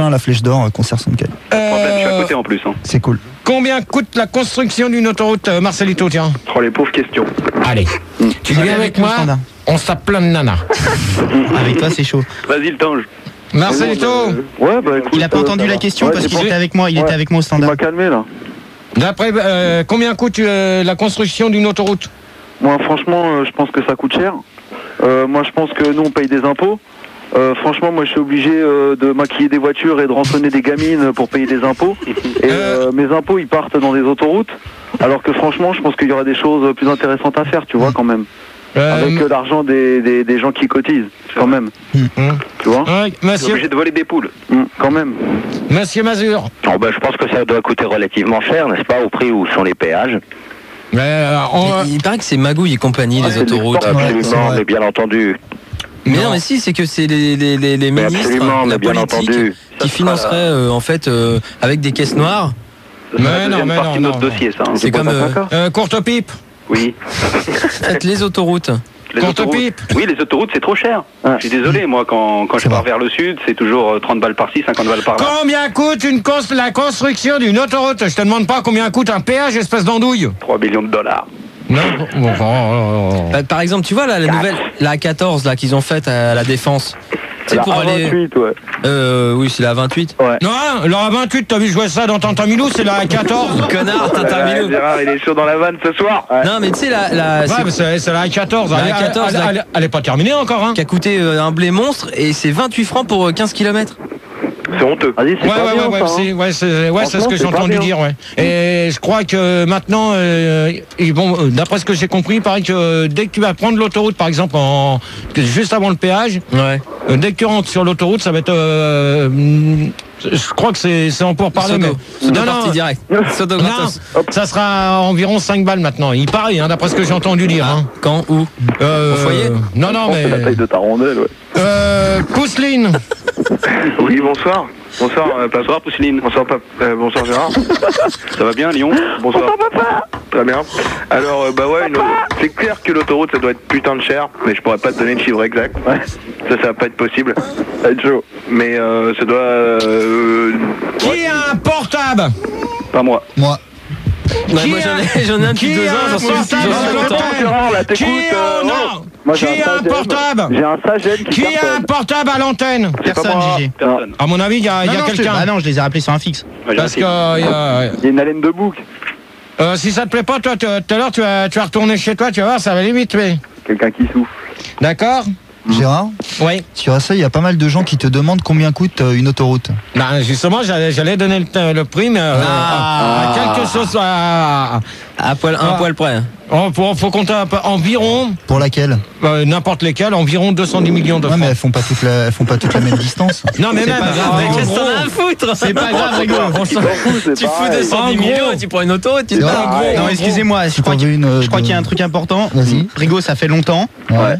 La Flèche d'Or, concert Sonkai. Problème, je suis à côté en plus. Hein. C'est cool. Combien coûte la construction d'une autoroute, Marcelito, tiens? Oh, les pauvres questions. Allez, tu viens avec moi, on se tape plein de nanas. Avec toi, c'est chaud. Vas-y, le tange. Marcelito, Ouais, bah écoute. Il a pas entendu la question parce qu'il était avec moi. Il était avec moi au Il standard. m'a calmé là. d'après combien coûte la construction d'une autoroute? Moi, franchement, je pense que ça coûte cher. Moi, je pense que nous, on paye des impôts. Franchement, moi, je suis obligé de maquiller des voitures et de rançonner des gamines pour payer des impôts. Et mes impôts, ils partent dans des autoroutes. Alors que franchement, je pense qu'il y aura des choses plus intéressantes à faire, tu vois, quand même. Avec l'argent des gens qui cotisent, quand même. Tu vois. Ouais, Je suis monsieur, obligé de voler des poules. Quand même. monsieur Mazur. Oh ben, je pense que ça doit coûter relativement cher, n'est-ce pas, au prix où sont les péages. Il paraît que c'est magouille et compagnie, les autoroutes. Absolument, mais bien entendu. Mais non, mais si, c'est que c'est les Mais ministres, absolument, la mais bien politique, entendu. qui financeraient en fait avec des caisses noires. Mais non, mais partie de notre dossier, ça. Hein. C'est comme courte pipe. Oui. faites les autoroutes. Les Courte autoroutes. pipe. Oui, les autoroutes, c'est trop cher. Je suis désolé, moi, quand je pars vers le sud, c'est toujours 30 balles par-ci, 50 balles par-là. Combien coûte la construction d'une autoroute? Je te demande pas combien coûte un péage, espèce d'andouille. 3 millions de dollars. Non. Bon, Par exemple, tu vois là, la nouvelle, la A14 là qu'ils ont faite à la Défense. C'est pour aller. 28, ouais. Oui, c'est la 28. Non, la 28, t'as vu jouer ça dans Tantamilou, c'est la 14. Connard, t'as mis Gérard, il est chaud dans la vanne ce soir. Non, mais tu sais, la Ouais, mais c'est la 14. La 14, Elle est pas terminée encore, hein. qui a coûté un blé monstre et c'est 28 francs pour 15 km. C'est honteux. Vas-y, c'est pas bien, ça, hein. C'est ce que j'ai Franchement, entendu c'est pas dire, ouais. Et je crois que maintenant, d'après ce que j'ai compris, il paraît que dès que tu vas prendre l'autoroute, par exemple, juste avant le péage, Ouais. dès que tu rentres sur l'autoroute, ça va être. Je crois que c'est en pourparler, mais. Non, partie direct. Sodo gratos. Non, ça sera environ 5 balles maintenant. Il paraît, hein, d'après ce que j'ai entendu dire. Hein. Quand? Où? Au foyer? Non, C'est la taille mais. de ta rondelle, ouais. Pousseline. Oui, bonsoir. Bonsoir, Bonsoir, Pousseline. bonsoir Gérard. Ça va bien, Lyon? Bonsoir papa. Très bien. Alors, c'est clair que l'autoroute ça doit être putain de cher, mais je pourrais pas te donner le chiffre exact. Ça va pas être possible. Ça va être chaud. Mais ça doit. Qui a un portable? Pas moi. Moi. Ouais, moi j'en ai un depuis 2 ans, j'en suis content. Gérard, là, t'écoutes. Non. Moi, Qui a un portable? J'ai un Sagem Qui a un portable à l'antenne? Personne, GG. Personne. À mon avis, il y a quelqu'un. Ah non, je les ai rappelés sur un fixe. Parce que Il y a une haleine de bouc. si ça te plaît pas, toi, tout à l'heure, tu vas retourner chez toi, tu vas voir, ça va limite tuer. Quelqu'un qui souffle. D'accord? Gérard, Oui. sur ça, il y a pas mal de gens qui te demandent combien coûte une autoroute. Ben, justement, j'allais donner le prix, mais à quelque chose. Un poil près. Faut compter environ, Pour laquelle? n'importe lesquels, environ 210 millions de Ouais, mais francs. elles font pas toute la même distance. Non, mais même. Qu'est-ce que t'en as à foutre? C'est pas grave, Rigo. Tu fous 210 millions, tu prends une auto et tu te C'est vrai. barres. Non, excusez-moi, je crois qu'il y a un truc important. Vas-y. Rigo, ça fait longtemps. Ouais.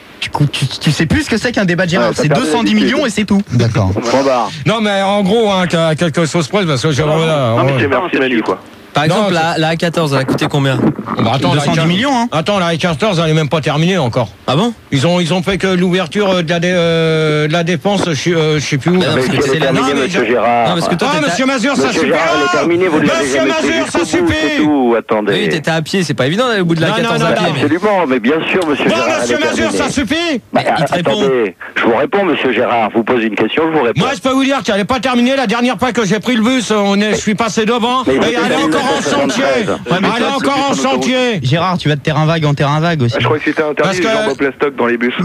Tu sais plus ce que c'est qu'un débat de Gérard. Ouais, t'as C'est perdu 210 l'habitude. millions et c'est tout. D'accord. Point barre. Non, mais en gros, hein, qu'à quelque chose près, parce que j'ai Non, mais c'est merci Manu, quoi. Par exemple, Non, la A14, elle a coûté combien? Bah, attends, 210 millions, hein. Attends, la I-14, elle est même pas terminée encore. Ah bon? Ils ont fait que l'ouverture de la défense, je sais plus où. Mais non, parce que c'est la- Non, terminé, mais monsieur je- Gérard. Non, parce que toi, Ah, t'étais monsieur Mazur, ça Monsieur suffit. Gérard, elle est terminée, vous l'avez Monsieur jamais Mazur, fait ça jusqu'au bout, c'est suffit. tout, attendez. Oui, t'étais à pied, c'est pas évident d'aller au bout de la Non, 14 non, à non, pied. non, mais- Absolument, mais bien sûr, monsieur Bon, Gérard. monsieur elle est Mazur, ça terminée. suffit. Bah, il te répond. attendez, je vous réponds, monsieur Gérard. Vous posez une question, je vous réponds. Moi, je peux vous dire qu'elle n'est pas terminée. La dernière fois que j'ai pris le bus, je suis passé devant. Mais Et c'était elle est en encore en 1973. chantier. Ouais, mais Elle est toi, encore en chantier. Gérard, tu vas de terrain vague en terrain vague aussi. Je crois que c'était Parce interdit que- les jambes au plastoc dans les bus.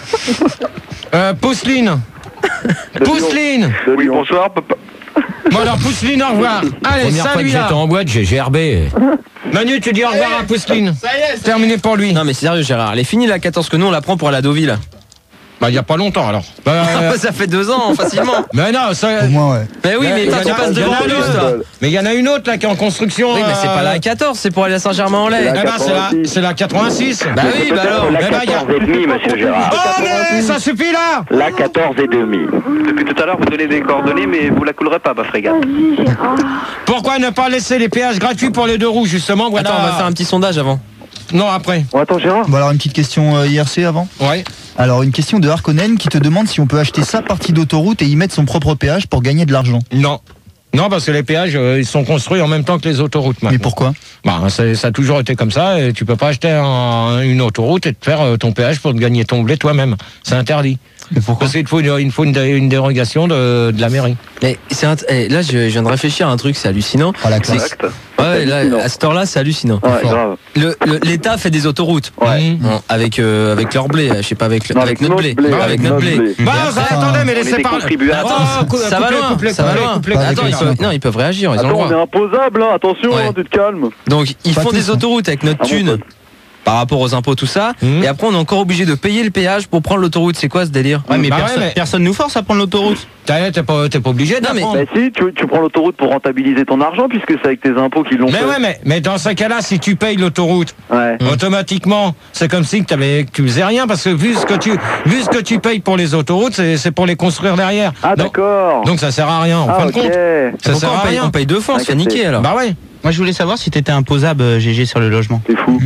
Pousseline. Pousseline. Oui, bonsoir papa. Bon, alors, Pousseline, au revoir. Allez, Première fois que salut là. j'étais en boîte, j'ai gerbé. Manu, tu dis au revoir à Pousseline. C'est terminé pour lui. Non, mais sérieux, Gérard, elle est finie la 14 que nous on la prend pour aller à Deauville. Bah, il y a pas longtemps alors. Ça fait 2 ans, facilement. Mais non, ça. Au moins, ouais. Mais oui, mais Il y toi, en tu a- passes il y en devant a le une bus, toi. Mais il y en a une autre là qui est en construction. Oui, mais c'est pas la 14, c'est pour aller à Saint-Germain-en-Laye. Eh ben, c'est la 86. Bah oui, bah alors. La Eh ben, 14 et demi, monsieur Gérard. Oh, mais ça suffit là. La 14 et demi. Depuis tout à l'heure, vous donnez des coordonnées, mais vous la coulerez pas, ma frégate. Pourquoi ne pas laisser les péages gratuits pour les 2 roues justement? Voilà. Attends, on va faire un petit sondage avant. Non, après. Bon, attends, Gérard. Bon alors une petite question IRC avant. Ouais. Alors une question de Harkonnen qui te demande si on peut acheter sa partie d'autoroute et y mettre son propre péage pour gagner de l'argent. Non. Non, parce que les péages, ils sont construits en même temps que les autoroutes maintenant. Mais pourquoi? Bah, ça a toujours été comme ça, et tu peux pas acheter une autoroute et te faire ton péage pour te gagner ton blé toi-même. C'est interdit. Mais pourquoi? Parce qu'il faut une dérogation de la mairie. Mais là, je viens de réfléchir à un truc, c'est hallucinant. Ah, la classe. Exact. Ouais, là, à cette heure-là, c'est hallucinant. Ouais, grave. L'État fait des autoroutes. Ouais. Bon, avec leur blé, je sais pas, avec Non, notre blé. Avec notre blé. Bah, attendez, mais On laissez était parler. contribuables. Attends, ça va loin, ça va loin. Attends, ils peuvent réagir, ils ont le Attends, on est droit. imposable, hein. Attention, Ouais. hein, tu te calmes. Donc, ils Pas font tous, des hein. autoroutes avec notre Ah, mon thune pote. par rapport aux impôts, tout ça. Et après, on est encore obligé de payer le péage pour prendre l'autoroute. C'est quoi ce délire? Ouais, mais Bah ouais, personne, mais- personne nous force à prendre l'autoroute. T'es pas obligé de Non, mais- prendre. Bah si, tu prends l'autoroute pour rentabiliser ton argent puisque c'est avec tes impôts qu'ils l'ont Mais fait. ouais, mais dans ce cas-là, si tu payes l'autoroute, Ouais. automatiquement, c'est comme si que tu faisais rien, parce que vu ce que tu payes pour les autoroutes, c'est pour les construire derrière. Ah Donc- d'accord. Donc ça sert à rien, en Ah fin de ok. compte. Ça Pourquoi sert à on rien. paye 2 fois, on se fait Ah, niquer alors. Bah ouais. Moi, je voulais savoir si t'étais imposable, GG, sur le logement. C'est fou.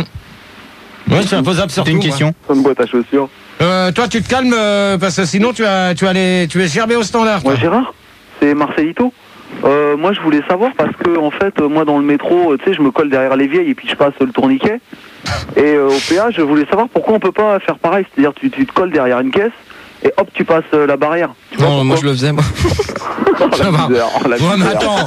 Ouais, c'est imposable sur C'était tout. une question. Comme boîte à chaussures. Toi, tu te calmes, parce que sinon, tu es gerbé au standard. toi. Moi Gérard, c'est Marcelito. Moi je voulais savoir parce que en fait moi dans le métro tu sais je me colle derrière les vieilles et puis je passe le tourniquet et au péage je voulais savoir pourquoi on peut pas faire pareil, c'est-à-dire tu te colles derrière une caisse et hop tu passes la barrière. Tu vois Non, moi je le faisais, moi. Ça va. la Ouais, mais attends.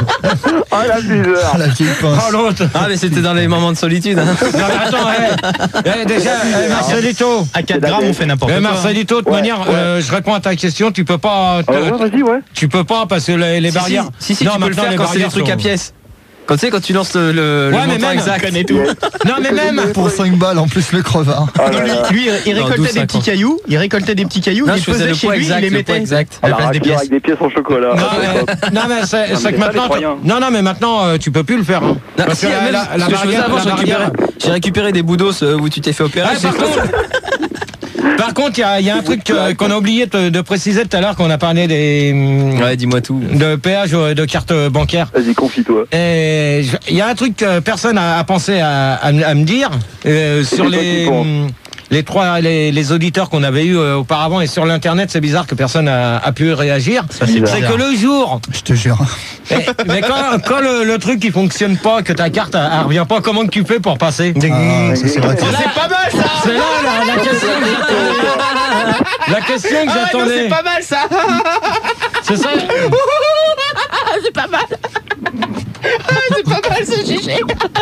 Ah la bizarre. Ah, la vieille pince. Oh, l'autre. Ah, mais c'était dans les moments de solitude. Hein. Non, mais attends, déjà, Marcelito. À 4 grammes, on fait n'importe quoi. Marcelito, de toute Ouais, manière, ouais. je réponds à ta question, tu peux pas. Ouais vas-y ouais. Tu peux pas parce que les barrières. Si, non, tu peux le maintenant, faire les quand c'est des barrières trucs sont- à pièces. Quand tu sais, quand tu lances le Ouais, mais montant même, exact. connais tout. Non, mais même. Pour 5 balles en plus le crevard. Ah là là. Lui, il Non, récoltait 12, des petits 50. cailloux, il Non, les je faisais posait le chez poids lui, exact, il les le mettait poids exact. à la La place des raclure pièces. avec des pièces en chocolat. Non, mais c'est que ça, maintenant. les croyants. Non, mais maintenant, tu peux plus le faire. Hein. Non, Parce si, que même, la ce que je faisais avant, barrière- j'ai récupéré des boudos où tu t'es fait opérer. Ah, par contre, il y a un truc qu'on a oublié de préciser tout à l'heure, qu'on a parlé Ouais, dis-moi tout. de péage de carte bancaire. Vas-y confie-toi. Et il y a un truc que personne a pensé à me dire sur toi qui penses. les auditeurs qu'on avait eu auparavant et sur l'internet. C'est bizarre que personne a pu réagir. c'est C'est bizarre. que le jour, Je te jure. mais quand le truc qui fonctionne pas, que ta carte elle revient pas, comment que tu fais pour passer? Ah, ça, c'est vrai. C'est pas mal ça. C'est là la question que j'attendais. La question que j'attendais. C'est pas mal ça. C'est ça. C'est pas mal. C'est pas mal ce GG.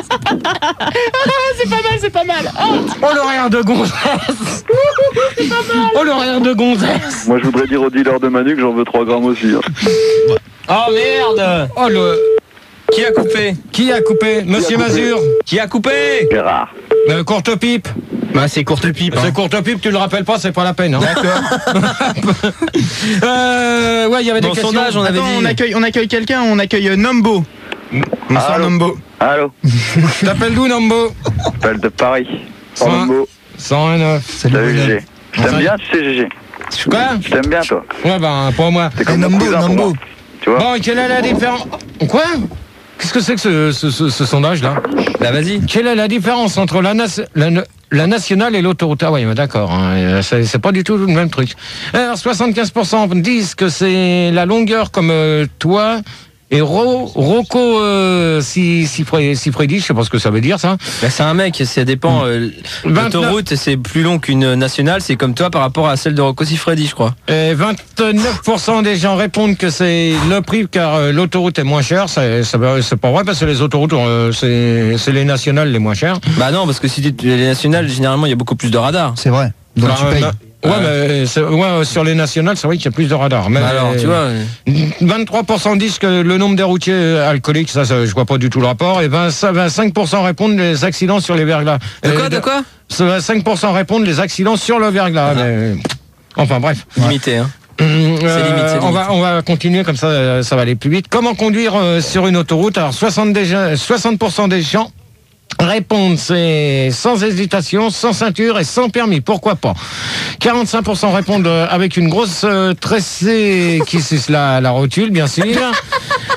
C'est pas mal. Oh l'horaire de gonzesse. Oh l'horaire de gonzesse. Moi je voudrais dire au dealer de Manu que j'en veux 3 grammes aussi. Hein. Oh merde. Oh le. Qui a coupé? Qui a coupé? Monsieur Mazur. Qui a coupé? Gérard. Courte pipe. Bah c'est courte pipe. C'est courte pipe, tu le rappelles pas, c'est pas la peine. Hein. D'accord. Ouais, il y avait des Dans le questions. sondage, on avait dit. On accueille quelqu'un, on accueille Nombo. Bonsoir Allô. Nombo. Allô. T'appelles d'où, Nambo? J'appelle de Paris. Ça- En mot. 109. Salut, Salut William. GG. Je t'aime bien, tu sais GG. Quoi? Je t'aime bien toi. Ouais, ben, pour moi. T'es comme Eh, mon Nambo, cousin pour Nambo. moi. Tu vois. Bon, quelle est la différence? Quoi? Qu'est-ce que c'est que ce sondage-là? Bah vas-y. Quelle est la différence entre la nationale et l'autoroute? Ah oui, d'accord. Hein, c'est pas du tout le même truc. Alors, 75% disent que c'est la longueur comme toi. Et Rocco Sifredi, je sais pas ce que ça veut dire ça. Bah, c'est un mec, ça dépend. 29. L'autoroute, c'est plus long qu'une nationale, c'est comme toi par rapport à celle de Rocco Siffredi, je crois. Et 29% des gens répondent que c'est le prix car l'autoroute est moins chère. C'est pas vrai parce que les autoroutes, c'est les nationales les moins chères. Bah non, parce que si les nationales, généralement, il y a beaucoup plus de radars. C'est vrai. Donc tu payes. Ouais, sur les nationales, c'est vrai qu'il y a plus de radars. Mais Bah alors, tu vois. 23% disent que le nombre des routiers alcooliques, ça je vois pas du tout le rapport. Et 25% répondent les accidents sur les verglas. De quoi 5% répondent les accidents sur le verglas. Mais, enfin bref. Limité, hein. C'est limite. On va continuer comme ça va aller plus vite. Comment conduire sur une autoroute? Alors 60% des gens répondent c'est sans hésitation, sans ceinture et sans permis. Pourquoi pas? 45% répondent avec une grosse tressée qui suce la rotule, bien sûr.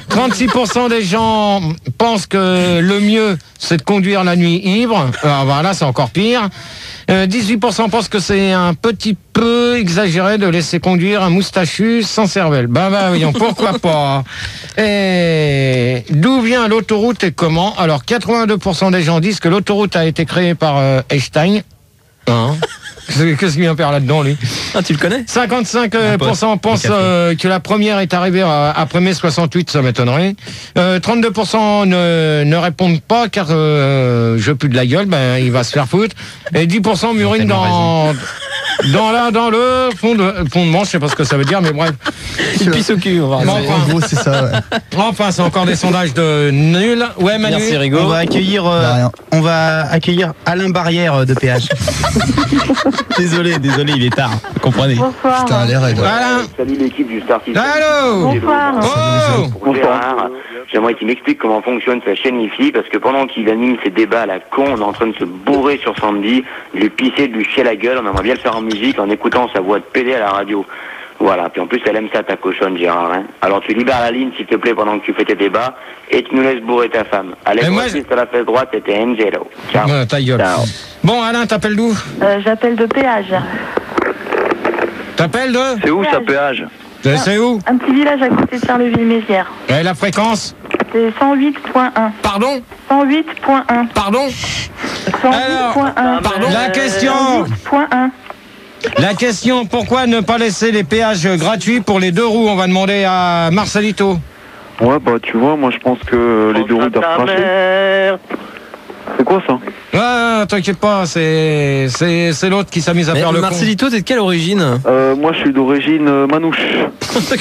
36% des gens pensent que le mieux, c'est de conduire la nuit ivre. Alors voilà, c'est encore pire. 18% pensent que c'est un petit peu exagéré de laisser conduire un moustachu sans cervelle. Ben voyons, pourquoi pas. Et d'où vient l'autoroute et comment? Alors 82% des gens disent que l'autoroute a été créée par Einstein. Hein? Qu'est-ce qu'il vient faire là-dedans, lui? Ah, tu le connais? 55% pensent que la première est arrivée après mai 68, ça m'étonnerait. 32% ne répondent pas car je pue de la gueule, ben il va se faire foutre. Et 10% m'urinent dans le fond de manche, je sais pas ce que ça veut dire, mais bref. Il pisse au cul, on va En gros, c'est ça, ouais. Enfin, c'est encore des sondages de nuls. Ouais, Manu. Merci, Rigo. On va accueillir Alain Barrière de péage. désolé, il est tard. Vous comprenez? Bonsoir. Putain, l'air est Alain. Salut l'équipe du Star System. Allô. Bonsoir. Oh. Pour Gérard, j'aimerais qu'il m'explique comment fonctionne sa chaîne IFI, parce que pendant qu'il anime ses débats à la con, on est en train de se bourrer sur Sandy, de lui pisser, de lui chier la gueule, on aimerait bien le faire en musique en écoutant sa voix de PD à la radio. Voilà, puis en plus elle aime ça ta cochonne Gérard, hein. Alors tu libères la ligne s'il te plaît pendant que tu fais tes débats, et tu nous laisses bourrer ta femme. Allez, moi sur la fesse droite, c'était Angelo. Ciao. Ouais, ta gueule. Ciao. Bon, Alain, t'appelles d'où? J'appelle de péage. T'appelles de? C'est où ça, péage? C'est où? Un petit village à côté de Charleville-Mézières. Et la fréquence? C'est 108.1. Pardon? 108.1. Pardon? 108.1. Pardon? La question? 108.1. La question, pourquoi ne pas laisser les péages gratuits pour les deux roues? On va demander à Marcelito. Ouais, bah tu vois, moi je pense que les deux roues doivent cracher. C'est quoi ça? Ah, t'inquiète pas, c'est l'autre qui s'amuse à faire le con. Marcelito, t'es de quelle origine? Moi je suis d'origine manouche. Si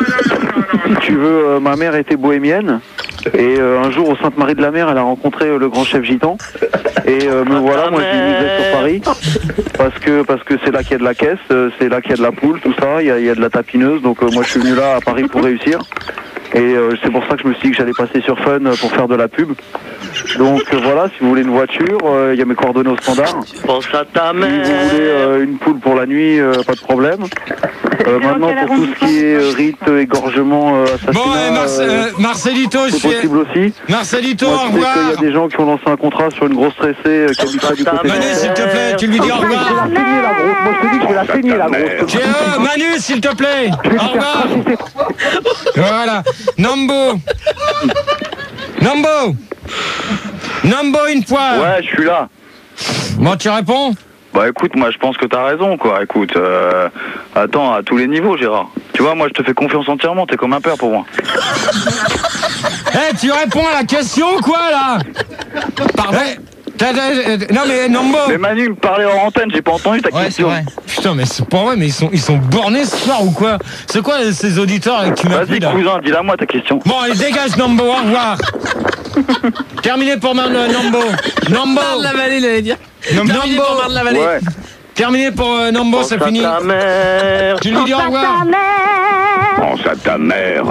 tu veux, ma mère était bohémienne. Et un jour au Sainte-Marie-de-la-Mer, elle a rencontré le grand chef gitan. Et me voilà, moi je vivais sur Paris. Parce que c'est là qu'il y a de la caisse, c'est là qu'il y a de la poule, tout ça, il y a de la tapineuse. Donc moi je suis venu là à Paris pour réussir. Et c'est pour ça que je me suis dit que j'allais passer sur Fun pour faire de la pub. Donc voilà, si vous voulez une voiture, il y a mes coordonnées au standard. Pense à ta mère. Si vous voulez une poule pour la nuit, pas de problème. Maintenant, pour tout ce qui est rite, égorgement, assassinat, Bon, Marcelito, c'est possible aussi. Marcelito, Moi, au je sais revoir. qu'il y a des gens qui ont lancé un contrat sur une grosse tressée qui habite pas du côté de Manu, s'il te plaît, tu lui dis au revoir. Moi, je te dis que je vais la saigner, la grosse. Manu, s'il te plaît. Au revoir. Voilà. Nambo, une fois. Ouais, je suis là. Bon, tu réponds? Bah écoute, moi je pense que t'as raison, quoi. Écoute, attends, à tous les niveaux, Gérard. Tu vois, moi je te fais confiance entièrement, t'es comme un père pour moi. Eh, tu réponds à la question ou quoi, là? Pardon? Non mais Nambo. Mais Manu me parlait en antenne, j'ai pas entendu ta question. Ouais, Putain, mais c'est pas vrai, mais ils sont bornés ce soir ou quoi? C'est quoi ces auditeurs que tu m'as pris Vas-y là? cousin, dis-la moi ta question. Bon, allez, dégage Nambo, au revoir. Terminé pour Nambo. Nambo. Marne-la-Vallée, il allait dire. Nambo. Marne-la-Vallée. Ouais. Terminé pour Nambo, c'est fini. Tu lui dis au revoir. Pense à ta mère.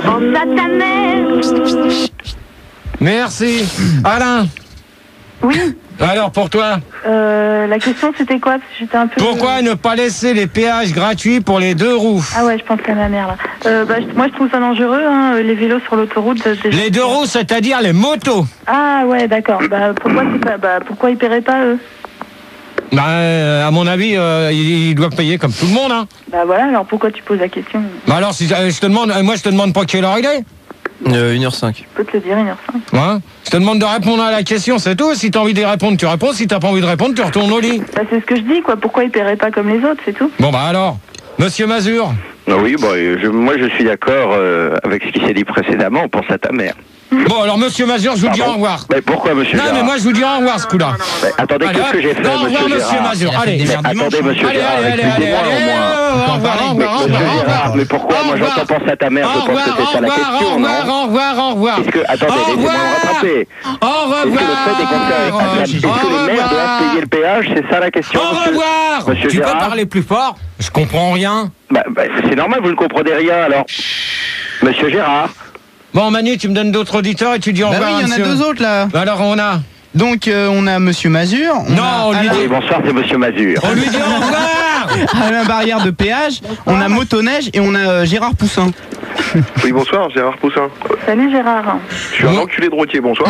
Merci. Alain. Oui. Alors pour toi, La question c'était quoi? Parce que j'étais un peu. pourquoi ne pas laisser les péages gratuits pour les deux roues? Ah ouais, je pense à ma mère là. Moi je trouve ça dangereux, hein, les vélos sur l'autoroute. Les deux roues, c'est-à-dire les motos. Ah ouais, d'accord. Pourquoi ils paieraient pas eux? Bah, à mon avis, ils doivent payer comme tout le monde, hein. Bah voilà, alors pourquoi tu poses la question? Bah alors, si je te demande, moi je te demande pas quelle heure il est. 1h05. Je peux te le dire, 1h05. Hein? Je te demande de répondre à la question, c'est tout. Si t'as envie de répondre, tu réponds. Si t'as pas envie de répondre, tu retournes au lit. Bah c'est ce que je dis, quoi. Pourquoi ils paieraient pas comme les autres, c'est tout? Bon bah alors, Monsieur Mazur. Oui, moi je suis d'accord avec ce qui s'est dit précédemment, on pense à ta mère. Bon alors Monsieur Mazur, je vous dis au revoir. Mais pourquoi monsieur Non Gérard? mais moi je vous dis au revoir ce coup-là. Mais attendez, Allez, qu'est-ce que j'ai fait, au revoir Monsieur Gérard? Mazur. Allez, Attendez monsieur allez, Gérard, allez, excusez-moi au moins. au revoir, au revoir, au Monsieur revoir. Gérard, mais pourquoi moi j'entends penser à ta mère, je pense que c'est ça la question, non? Au revoir. Est-ce que, attendez, laissez-moi me rattraper. Au revoir. Est-ce que le fait des comptes est-ce que les maires doivent payer le péage, c'est ça la question? Au revoir. Monsieur Tu peux Gérard? parler plus fort? Je comprends rien. Bah, c'est normal, vous ne comprenez rien alors. Monsieur Gérard. Bon Manu, tu me donnes d'autres auditeurs et tu dis au Bah revoir. oui, il y en a monsieur. deux autres là. Alors on a. Donc on a Monsieur Mazur. Non, on lui dit. Oui, bonsoir, c'est monsieur Mazur. On lui dit au revoir. Alain Barrière de péage. On a Motoneige et on a Gérard Poussin. Oui, bonsoir, Gérard Poussin. Salut Gérard. Je suis un enculé de routier, bonsoir.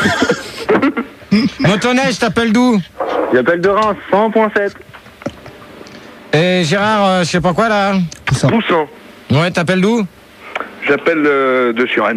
Motoneige, t'appelles d'où? J'appelle de Reims, 100.7. Et Gérard, je sais pas quoi là. Poussin. Ouais, t'appelles d'où? J'appelle de Suresnes.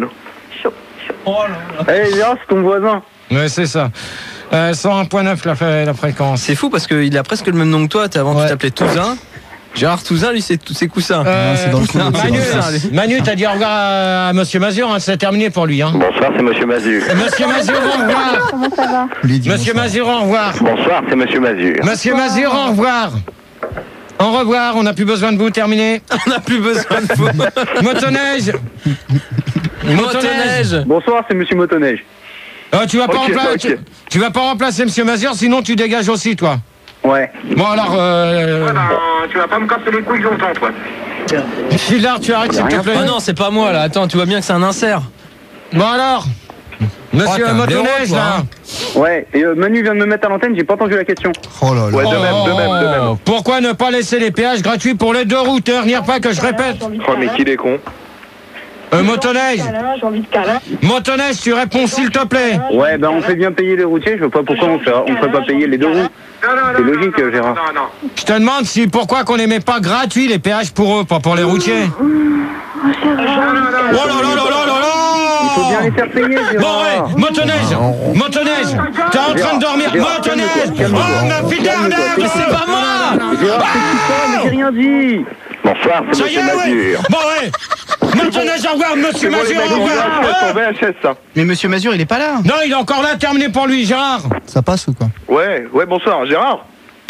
Hey Gérard, c'est ton voisin. Ouais, c'est ça. 101.9 la fréquence. C'est fou parce qu'il a presque le même nom que toi. Avant, tu t'appelais Touzin. Gérard Touzin, lui, c'est tous ses coussins. c'est dans le coup. Manu, t'as dit au revoir à Monsieur Mazur, hein, c'est terminé pour lui. Hein. Bonsoir, c'est Monsieur Mazur. Monsieur Mazur, au revoir. Comment ça va? Monsieur Mazur, au revoir. Bonsoir, c'est Monsieur Mazur. Monsieur Mazur, au revoir. Au revoir, on n'a plus besoin de vous, terminé. On n'a plus besoin de vous. Motoneige. Motoneige. Bonsoir, c'est Monsieur Motoneige. Tu vas pas tu vas pas remplacer Monsieur Mazur, sinon tu dégages aussi, toi. Ouais. Bon alors, tu vas pas me casser les couilles longtemps, toi. Philard, tu arrêtes s'il te plaît. Oh non, c'est pas moi là. Attends, tu vois bien que c'est un insert. Bon alors, Monsieur Motoneige là. Ouais, et Manu vient de me mettre à l'antenne, j'ai pas entendu la question. Oh là là. Ouais, de même. Pourquoi ne pas laisser les péages gratuits pour les deux routeurs? N'y a pas que je répète. Oh, mais qu'il est con. Motoneige. J'ai envie de câlin. Motoneige, tu réponds s'il te plaît. Ouais, ben on fait bien payer les routiers, je vois pas pourquoi on ferait pas payer les deux roues. C'est logique, Gérard. Je te demande pourquoi qu'on les met pas gratuits les péages pour eux, pas pour les routiers. Oh là là là là là. Il faut bien les faire payer, Gérard. Bon ouais, Motoneige, t'es en train de dormir. Motoneige. Oh ma fille d'Arnaud, mais c'est pas moi. Gérard, qu'est-ce que tu fais? Mais j'ai rien dit. Bonsoir, c'est Monsieur Mazur. Bon ouais. Motoneige, au revoir, Monsieur Mazur, au revoir. VHS, ça. Mais Monsieur Mazur, il est pas là. Non, il est encore là, terminé pour lui, Gérard. Ça passe ou quoi? Ouais, bonsoir, Gérard.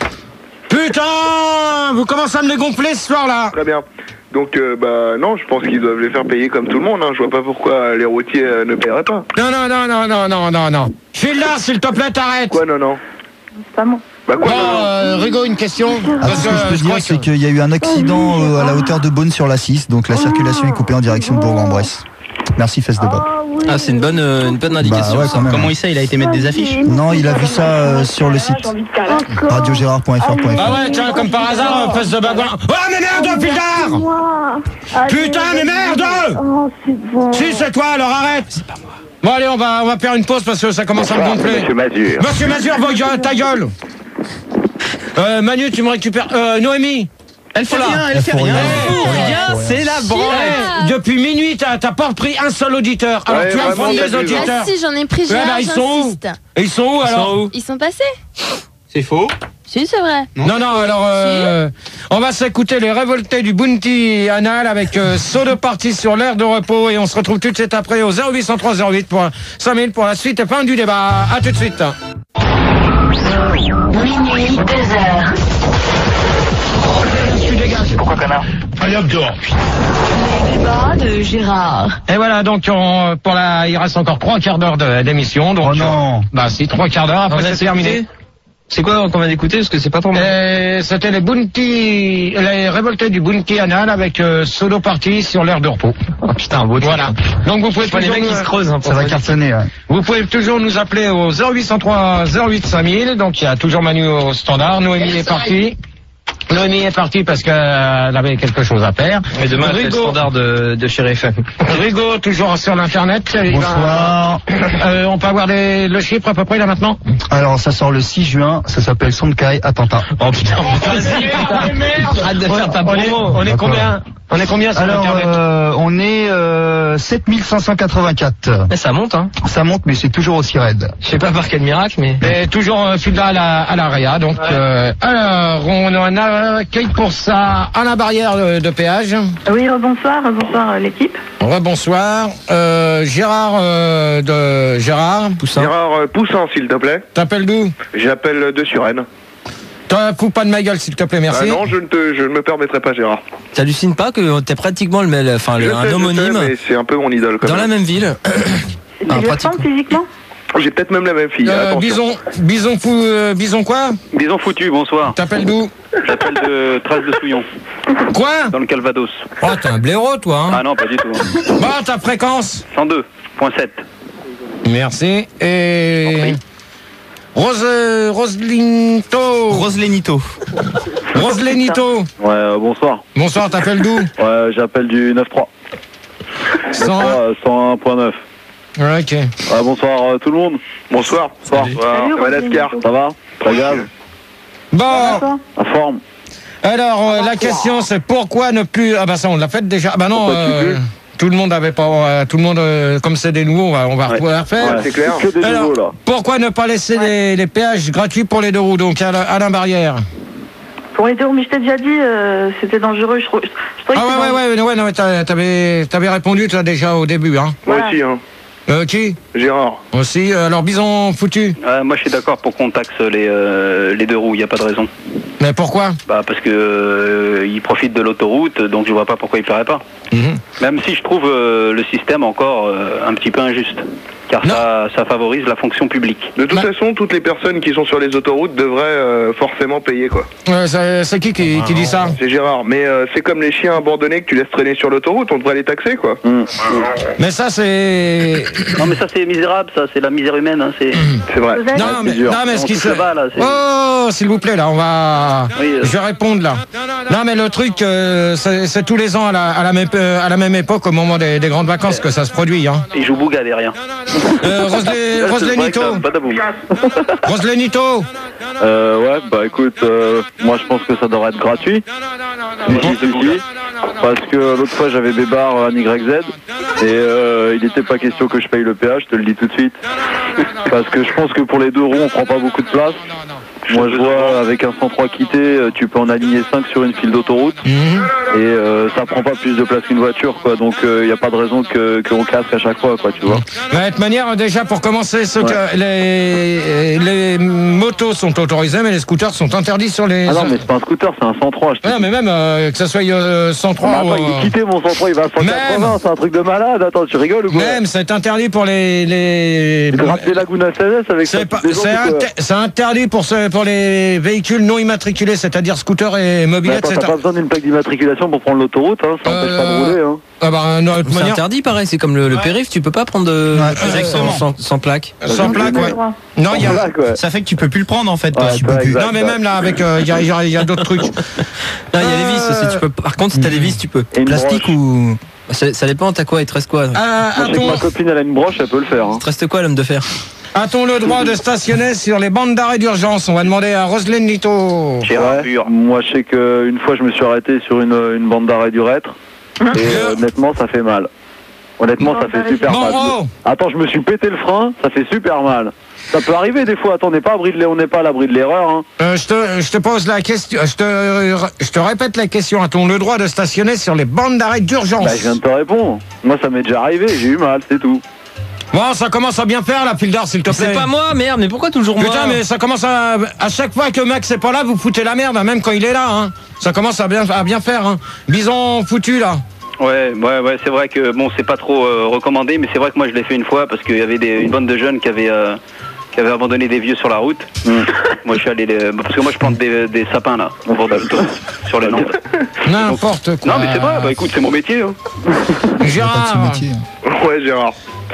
Putain, vous commencez à me les gonfler ce soir-là. Très bien. Donc, non, je pense qu'ils doivent les faire payer comme tout le monde. Hein. Je vois pas pourquoi les routiers ne paieraient pas. Non. Philard, s'il te plaît, t'arrêtes. Quoi, non? C'est pas moi. Bah quoi, Rigo, une question. Ce que je peux dire, c'est qu'il y a eu un accident à la hauteur de Beaune sur la 6, donc la circulation est coupée en direction de Bourg-en-Bresse. Merci, fesse de Bob. Ah, c'est une bonne indication. Bah ouais, quand même. Comment il sait? Il a été mettre des affiches. Non, il a vu ça sur le site radiogérard.fr. Ah ouais, tiens, comme par hasard, fesse de bagouin. Oh, mais merde, Philard. Putain, mais merde. Oh, c'est bon. Si, c'est toi, alors arrête. C'est pas moi. Bon, allez, on va faire une pause parce que ça commence à me gonfler. Monsieur Mazur. Monsieur Mazur, ta gueule. Manu, tu me récupères. Noémie. Elle fait rien. C'est la branlette. Depuis minuit, t'as pas repris un seul auditeur. Alors tu affrontes des auditeurs. Ah si, j'en ai pris, Ils sont où? Et ils sont où alors? Ils sont passés. C'est faux. Si, c'est vrai. Non, alors on va s'écouter les révoltés du Bounty Anal avec saut de partie sur l'air de repos et on se retrouve tout de suite après au 0803 08 pour 5000 pour la suite et fin du débat. A tout de suite. Minuit, 2h. Tu dégages. Pourquoi connard? Allez hop dehors. Les débats de Gérard. Et voilà, donc il reste encore 3 quarts d'heure d'émission. Donc, oh non. Bah si, 3 quarts d'heure, après c'est terminé. C'est quoi qu'on vient d'écouter? Parce que c'est pas trop mal. C'était les révoltés du Bounty Anal avec solo party sur l'air de repos. Oh putain, beau. Voilà. Donc vous pouvez pas les mecs qui se creusent. Hein, ça va cartonner. Ouais. Vous pouvez toujours nous appeler au 0803 08 5000. Donc il y a toujours Manu au standard. Noémie est partie. Noémie est partie parce qu'elle avait quelque chose à faire. Et demain, elle fait le standard de chez RFM. Rigo, toujours sur l'internet. Bonsoir. On peut avoir le chiffre à peu près là maintenant? Alors ça sort le 6 juin, ça s'appelle Sonkai Attentat. Oh putain, arrête de faire ta promo. On est combien? On est combien sur internet? On est 7584. Mais ça monte, hein. Ça monte, mais c'est toujours aussi raide. Je sais pas par quel miracle, mais... Et toujours là à la Réa, donc... Ouais. Alors, on en accueille pour ça à la barrière de péage. Oui, rebonsoir l'équipe. Rebonsoir. Gérard Poussin. Gérard Poussin, s'il te plaît. T'appelles d'où? J'appelle de Suresnes. Fous pas de ma gueule, s'il te plaît, merci. Non, je ne me permettrai pas, Gérard. T'hallucines pas que t'es pratiquement un homonyme, mais c'est un peu mon idole quand dans même. La même ville. Tu lui ressembles physiquement? J'ai peut-être même la même fille. Bison quoi? Bison foutu, bonsoir. T'appelles d'où? J'appelle de Trace de Souillon. Quoi? Dans le Calvados. Oh, t'es un blaireau, toi, hein? Ah non, pas du tout. Bah, ta fréquence? 102.7. Merci. Et... Roselenito. Ouais, bonsoir. Bonsoir, t'appelles d'où? Ouais, j'appelle du 9-3. 101.9. Ouais, ok. Bonsoir tout le monde. Bonsoir. Bonsoir. Madagascar. Ça va? Très bien. Bon. En forme. Alors, la question, c'est pourquoi ne plus... Ah bah ça, on l'a fait déjà. Ah bah non, tout le monde avait pas... tout le monde, comme c'est des nouveaux, on va pouvoir refaire. Ouais, c'est clair. Que des Alors, nouveaux, là. pourquoi ne pas laisser les péages gratuits pour les deux roues, donc Alain Barrière? Pour les deux roues, mais je t'ai déjà dit, c'était dangereux. Je trouvais que Ouais, non, mais t'avais répondu, toi, déjà au début, hein. Moi aussi, hein. Qui? Gérard. Aussi, alors Bison foutu. Moi je suis d'accord pour qu'on taxe les deux roues, il n'y a pas de raison. Mais pourquoi? Bah parce que ils profitent de l'autoroute, donc je vois pas pourquoi ils ne feraient pas. Même si je trouve le système encore un petit peu injuste. Car ça favorise la fonction publique. De toute façon, toutes les personnes qui sont sur les autoroutes devraient forcément payer, quoi. C'est qui dit ça? C'est Gérard, mais c'est comme les chiens abandonnés que tu laisses traîner sur l'autoroute, on devrait les taxer, quoi. Mais ça, c'est... Non mais ça c'est misérable, ça c'est la misère humaine, hein, c'est vrai. Non mais ce qui se va là, oh, s'il vous plaît, là, on va... Je vais répondre, là. Non mais le truc, c'est tous les ans à la même époque, au moment des grandes vacances, que ça se produit, hein. Ils jouent Bouga derrière. Roselenito. Roselenito. Ouais, bah écoute, moi je pense que ça devrait être gratuit. Parce que l'autre fois j'avais Bébar en YZ et il n'était pas question que je paye le péage, je te le dis tout de suite. Parce que je pense que pour les deux roues on prend pas beaucoup de place. Moi je vois avec un 103 quitté, tu peux en aligner 5 sur une file d'autoroute et ça prend pas plus de place qu'une voiture, quoi. Donc il n'y a pas de raison qu'on casque à chaque fois, quoi, tu vois. De toute manière, déjà pour commencer, les motos sont autorisées, mais les scooters sont interdits sur les... Ah non, mais c'est pas un scooter, c'est un 103. Non, mais même que ça soit 103 attends, il est quitté mon 103, il va à 180, c'est un truc de malade. Attends, tu rigoles ou quoi? Même, c'est interdit pour les Laguna CNS avec c'est interdit pour les véhicules non immatriculés, c'est-à-dire scooters et mobilettes. T'as pas besoin d'une plaque d'immatriculation pour prendre l'autoroute, hein, ça empêche pas de rouler. Hein. Ah bah, c'est interdit pareil, c'est comme le périph', tu peux pas prendre sans plaque. Sans plaque, ouais. Non, ça fait que tu peux plus le prendre en fait. Non mais même là avec il y a d'autres trucs. Non, il y a les vis aussi, tu peux. Par contre si t'as des vis tu peux. Plastique ou... Ça dépend, t'as quoi, il te reste quoi? Ma copine elle a une broche, elle peut le faire. Il te reste quoi l'homme de fer? A-t-on le droit de stationner sur les bandes d'arrêt d'urgence? On va demander à Roselenito. Moi je sais qu'une fois je me suis arrêté sur une bande d'arrêt d'urètre et honnêtement ça fait mal. Honnêtement ça fait super mal. Attends, je me suis pété le frein, ça fait super mal. Ça peut arriver des fois, attends, on n'est pas à l'abri de l'erreur. Hein. Je te pose la question, je te répète la question. A-t-on le droit de stationner sur les bandes d'arrêt d'urgence? Bah, je viens de te répondre. Moi ça m'est déjà arrivé, j'ai eu mal, c'est tout. Bon, ça commence à bien faire la file d'art, s'il te plaît. C'est pas moi, merde, mais pourquoi toujours moi? Putain, mais ça commence à chaque fois que Max est pas là, vous foutez la merde, même quand il est là, hein. Ça commence à bien faire, hein. Bison foutu, là. Ouais, c'est vrai que, bon, c'est pas trop recommandé, mais c'est vrai que moi je l'ai fait une fois, parce qu'il y avait une bande de jeunes qui avaient abandonné des vieux sur la route. Moi je suis allé parce que moi je plante des sapins là au bord de sur les Landes. N'importe quoi. Non mais c'est vrai, bah écoute, c'est mon métier. Hein. Gérard. Ouais, Gérard.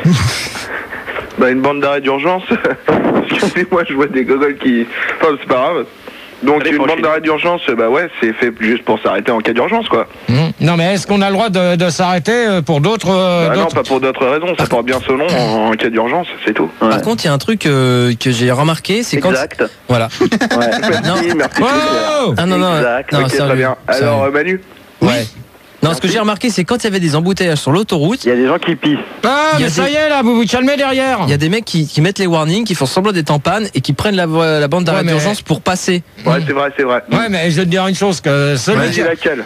Bah une bande d'arrêt d'urgence. Excusez-moi, je vois des gogoles qui... Enfin c'est pas grave. Donc une bande d'arrêt d'urgence, bah ouais, c'est fait juste pour s'arrêter en cas d'urgence, quoi. Non, mais est-ce qu'on a le droit de s'arrêter pour d'autres non, pas pour d'autres raisons, ça porte bien son nom en cas d'urgence, c'est tout. Par contre, il y a un truc que j'ai remarqué, c'est quand... Exact. Voilà. Merci. Oh ah non, exact. Ok, très bien. Alors, Manu? Ouais. Non, ce que j'ai remarqué, c'est quand il y avait des embouteillages sur l'autoroute... Il y a des gens qui pissent. Ah, mais ça y est, là, vous vous calmez derrière. Il y a des mecs qui mettent les warnings, qui font semblant d'être en panne et qui prennent la bande d'arrêt d'urgence pour passer. Ouais, c'est vrai. Ouais, mais je vais te dire une chose, que celui qui... Laquelle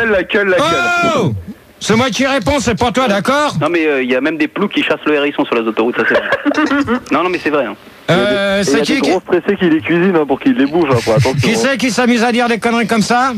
Oh, c'est moi qui réponds, c'est pas toi, d'accord? Non, mais il y a même des ploucs qui chassent le hérisson sur les autoroutes, ça c'est vrai. Non, mais c'est vrai. Hein. C'est qui... Il y a des gros stressés qui les cuisinent pour qu'ils les bougent, hein, attention. Qui c'est qui s'amuse à dire des conneries comme ça?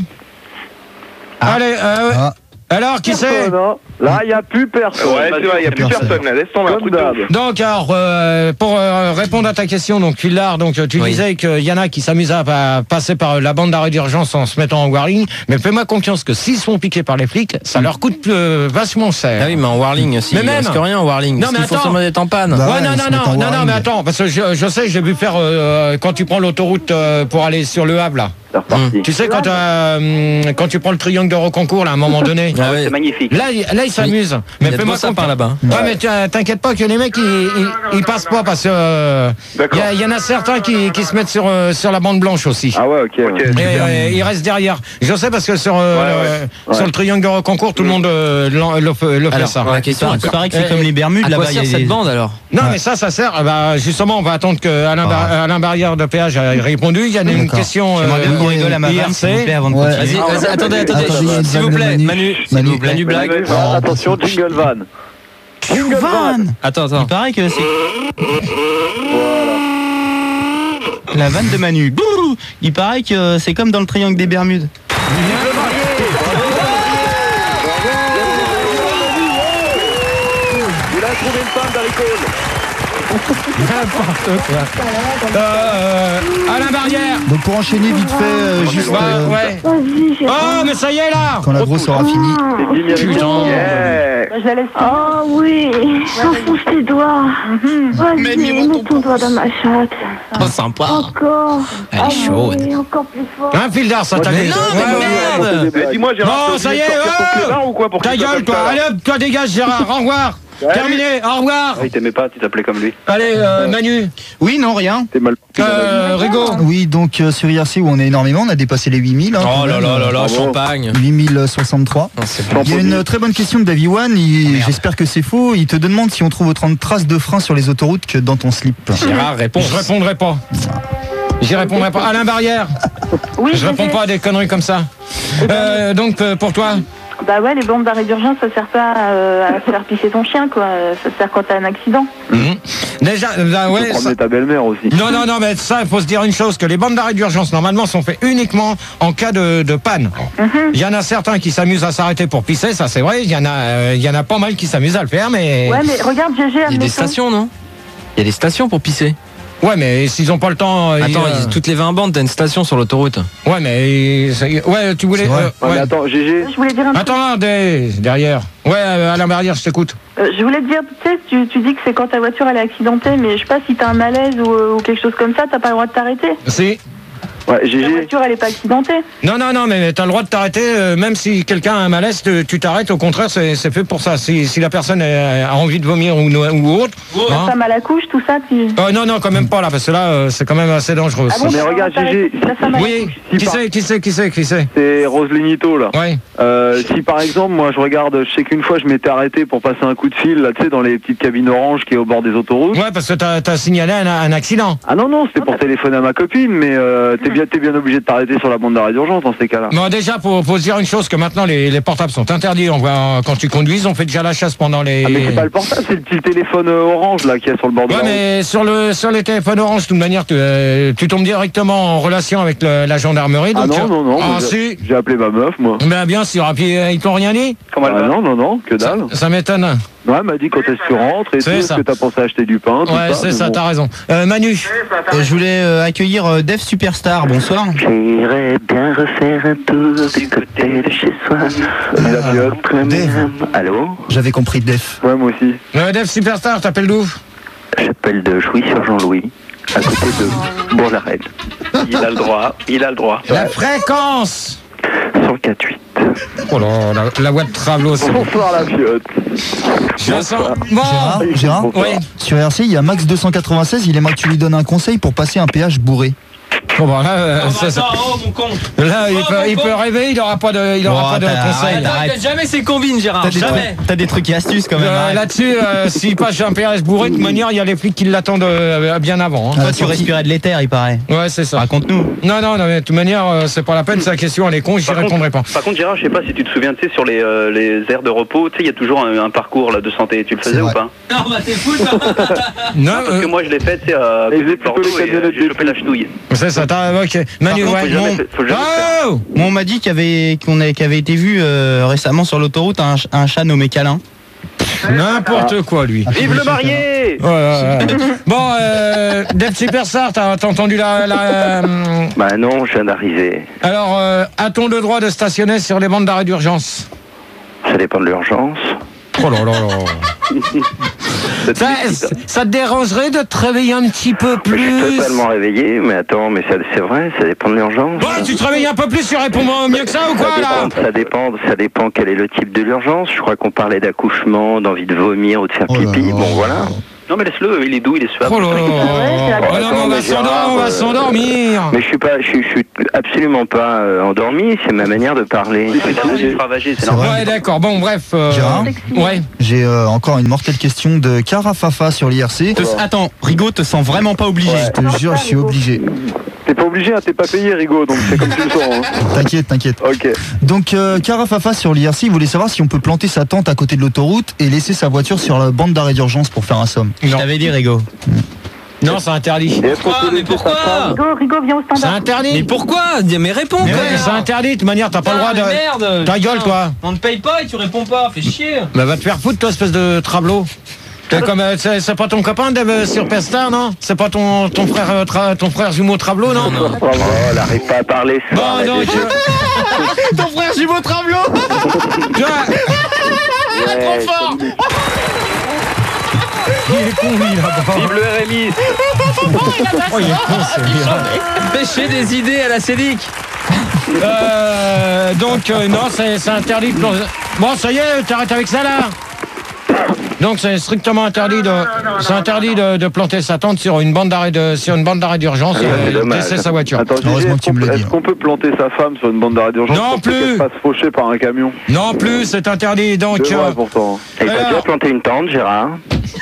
Allez, alors, qui c'est? Là, il n'y a plus personne. Ouais, c'est vrai, il n'y a plus personne. Là, laisse tomber un truc de... Donc, alors, pour répondre à ta question, donc, Philard, donc, tu disais qu'il y en a qui s'amusent à passer par la bande d'arrêt d'urgence en se mettant en whirling, mais fais-moi confiance que s'ils sont piqués par les flics, ça leur coûte vachement cher. Ah oui, mais en whirling aussi. Mais même. Parce que rien en whirling. Non, mais attends. Il faut seulement être en panne. Ouais, non, mais attends, parce que je sais, j'ai vu faire, quand tu prends l'autoroute pour aller sur Le Havre, là. Tu sais, quand tu prends le triangle de Rocancourt, là, à un moment donné. C'est magnifique. Là, ils s'amusent. Mais fais-moi sapin là-bas. Ouais, mais t'inquiète pas que les mecs, ils passent pas parce que il y en a certains qui se mettent sur la bande blanche aussi. Ah ouais, ok. Et ils restent derrière. Je sais parce que sur le triangle de concours, tout le monde le fait ça. La question, Il paraît que c'est comme les Bermudes à là-bas. quoi sert cette bande alors? Non, mais ça sert. Justement, on va attendre que Alain Barrière de péage ait répondu. Il y a une question rigole à ma vanne, s'il vous plaît, avant de continuer. Vas-y, attendez, s'il vous plaît, Manu, Manu blague. Attention, jingle van. Jingle van. Attends. Il paraît que c'est... La vanne de Manu. Bouh. Il paraît que c'est comme dans le triangle des Bermudes. Il a trouvé une femme d'Haricole. N'importe quoi. Alain Barrière. Donc pour enchaîner vite fait, juste ouais. Oh, mais ça y est là. quand la grosse aura fini. Putain. Je la laisse. Oh oui, enfonce tes doigts. Vas-y, mets ton doigt dans ma chatte. Oh, sympa. Encore. Elle est chaude. Oui, encore plus fort. Un fil d'art, ça t'a dit. merde. Dis-moi, Gérard, Non, ça y est, ou quoi pour ta gueule, toi. Allez hop, toi dégage, Gérard. Au revoir. Terminé, au revoir. Il t'aimait pas, tu t'appelais comme lui. Allez, Manu. Oui, non, rien. T'es mal. Rigaud. Oui, donc sur IRC où on est énormément, on a dépassé les 8000. Hein, Oh là là, champagne. 8063. Il y a une très bonne question de Davy One, j'espère que c'est faux. Il te demande si on trouve autant de traces de frein sur les autoroutes que dans ton slip. Gérard répond. Je répondrai pas. J'y répondrai pas. Alain Barrière. Oui, Je réponds pas à des conneries comme ça. Donc pour toi. Bah ouais, les bombes d'arrêt d'urgence, ça sert pas à faire pisser ton chien, quoi. Ça sert quand t'as un accident. Déjà, ouais. Promener ta belle-mère aussi. Non, mais ça, il faut se dire une chose, que les bandes d'arrêt d'urgence, normalement, sont faits uniquement en cas de panne. Il y en a certains qui s'amusent à s'arrêter pour pisser, ça c'est vrai. Il y en a pas mal qui s'amusent à le faire, mais... Ouais, mais regarde, GG, Il y a des stations, non? Il y a des stations pour pisser. Ouais, mais s'ils ont pas le temps... Attends, toutes les 20 bandes, t'as une station sur l'autoroute. Ouais, mais... Ouais, tu voulais... Ouais, mais attends, GG. Je voulais dire un truc. Attends, derrière. Ouais, Alain Barrière, je t'écoute. Je voulais te dire, tu sais, tu dis que c'est quand ta voiture elle est accidentée, mais je sais pas si t'as un malaise ou quelque chose comme ça, t'as pas le droit de t'arrêter. Si. Ouais, Ta GG. voiture elle est pas accidentée. Non, mais t'as le droit de t'arrêter, même si quelqu'un a un malaise, tu t'arrêtes, au contraire, c'est fait pour ça. Si la personne a envie de vomir ou autre... Ta femme à la couche, tout ça, tu... Non, quand même pas là, parce que là, c'est quand même assez dangereux. Ah bon, Mais regarde, GG. Oui, qui c'est C'est Roselinito, là. Ouais. Si par exemple, moi je regarde, je sais qu'une fois je m'étais arrêté pour passer un coup de fil, là, tu sais, dans les petites cabines oranges qui est au bord des autoroutes. Ouais, parce que t'as signalé un accident. Ah non, c'était pour téléphoner à ma copine, mais t'es bien obligé de t'arrêter sur la bande d'arrêt d'urgence dans ces cas-là. Bon, déjà, faut se dire une chose, que maintenant les portables sont interdits. Quand tu conduis, on fait déjà la chasse pendant les... Ah mais c'est pas le portable, c'est le petit téléphone orange là qui est sur le bord de la Ouais, route. mais sur les téléphones orange, de toute manière, tu tombes directement en relation avec la gendarmerie. Ah Donc, non, Ah, j'ai appelé ma meuf, moi. Ben bien sûr, et puis ils t'ont rien dit. Ah non, que dalle. Ça m'étonne. Ouais, elle m'a dit quand est-ce que tu rentres et tout, est-ce que t'as pensé à acheter du pain, tout Ouais, ça. c'est ça, bon. t'as raison. Manu. Je voulais accueillir Def Superstar, bonsoir. J'irais bien refaire un tour du côté de chez soi. Dave. Allô? J'avais compris Def. Ouais, moi aussi. Def Superstar, t'appelles d'où? J'appelle de Jouy-sur-Jean-Louis, à côté de Bourg-la-Reine. Il a le droit. La fréquence. 104.8. Oh là, la voix de Travelo, c'est bon. Bonsoir la fiotte. Je sens... Bon. Gérard, Oui. sur RC, il y a Max 296, il aimerait que tu lui donnes un conseil pour passer un péage bourré. Bon, bah, là, mon con. là il peut rêver, il n'aura pas de conseil. Arrête jamais ses combines, Gérard. Jamais. T'as des trucs et astuces quand même. arrête. Là-dessus, s'il passe chez un péage bourré, de toute manière, il y a les flics qui l'attendent bien avant. Hein. Toi, tu respirais de l'éther, il paraît. Ouais, c'est ça. Raconte-nous. Non, mais de toute manière, c'est pas la peine, c'est la question, elle est con, j'y répondrai pas. Par contre, Gérard, je sais pas si tu te souviens, tu sais, sur les aires de repos, tu sais, il y a toujours un parcours là, de santé. Tu le faisais ou pas? Non, bah t'es fou, Non, parce que moi, je l'ai fait, tu sais, à Bordeaux et j'ai chopé la chenouille. c'est ça, ok. Manu, Par contre, ouais. faut jamais faire. Oh Moi, on m'a dit qu'il y avait été vu récemment sur l'autoroute un chat nommé Câlin. N'importe quoi, lui. Vive le marié! Bon, Def Superstar, t'as entendu la... Bah non, je viens d'arriver. Alors, a-t-on le droit de stationner sur les bandes d'arrêt d'urgence? Ça dépend de l'urgence. Oh là là là. Ça te dérangerait de te réveiller un petit peu Je suis plus? totalement réveillé, mais attends, mais c'est vrai, ça dépend de l'urgence. Ouais, tu te réveilles un peu plus, tu réponds mieux que ça ou quoi là? Ça dépend quel est le type de l'urgence. Je crois qu'on parlait d'accouchement, d'envie de vomir ou de faire pipi. Bon, voilà. Non mais laisse-le, il est doux, il est suave. Oh là là, on va s'endormir. Mais je suis absolument pas endormi, c'est ma manière de parler. C'est normal. Ouais, d'accord, bon, bref. Gérard, ouais. J'ai encore une mortelle question de Carafafa sur l'IRC. Attends, Rigaud te sent vraiment pas obligé. Je te jure, je suis obligé. T'es pas obligé, hein, t'es pas payé, Rigaud, donc c'est comme tu le sens. Hein. T'inquiète. Ok. Donc Carafafa sur l'IRC, il voulait savoir si on peut planter sa tente à côté de l'autoroute et laisser sa voiture sur la bande d'arrêt d'urgence pour faire un somme. Je t'avais dit, Rigaud. Non, c'est interdit. Mais pourquoi? Rigaud, viens au C'est standard. interdit. Mais pourquoi? Mais réponds Mais quand ouais, même. c'est interdit, de toute manière, t'as pas le droit de. Merde. Ta gueule, toi. On ne paye pas et tu réponds pas, fais chier. Bah, va te faire foutre, toi, espèce de trablot. Comme c'est pas ton copain sur Pestar, non? C'est pas ton frère jumeau Trablot, non? Oh, elle arrive pas à parler. Bon, non, Ton frère jumeau Travelot. Ouais, Trop fort. Il est con, lui, là-bas. Vive le RMI. Oh, il est con, c'est Pêcher des idées à la Célic. Donc, non, c'est interdit. Bon, ça y est, t'arrêtes avec ça, là. Donc, c'est strictement interdit de planter sa tente sur une bande d'arrêt d'urgence et de laisser sa voiture. Attends, Heureusement que tu me le dis. Est-ce qu'on peut planter sa femme sur une bande d'arrêt d'urgence Non pour plus. qu'elle se fasse faucher par un camion? Non plus, c'est interdit. Donc, C'est vrai pourtant. Et t'as déjà planté une tente, Gérard?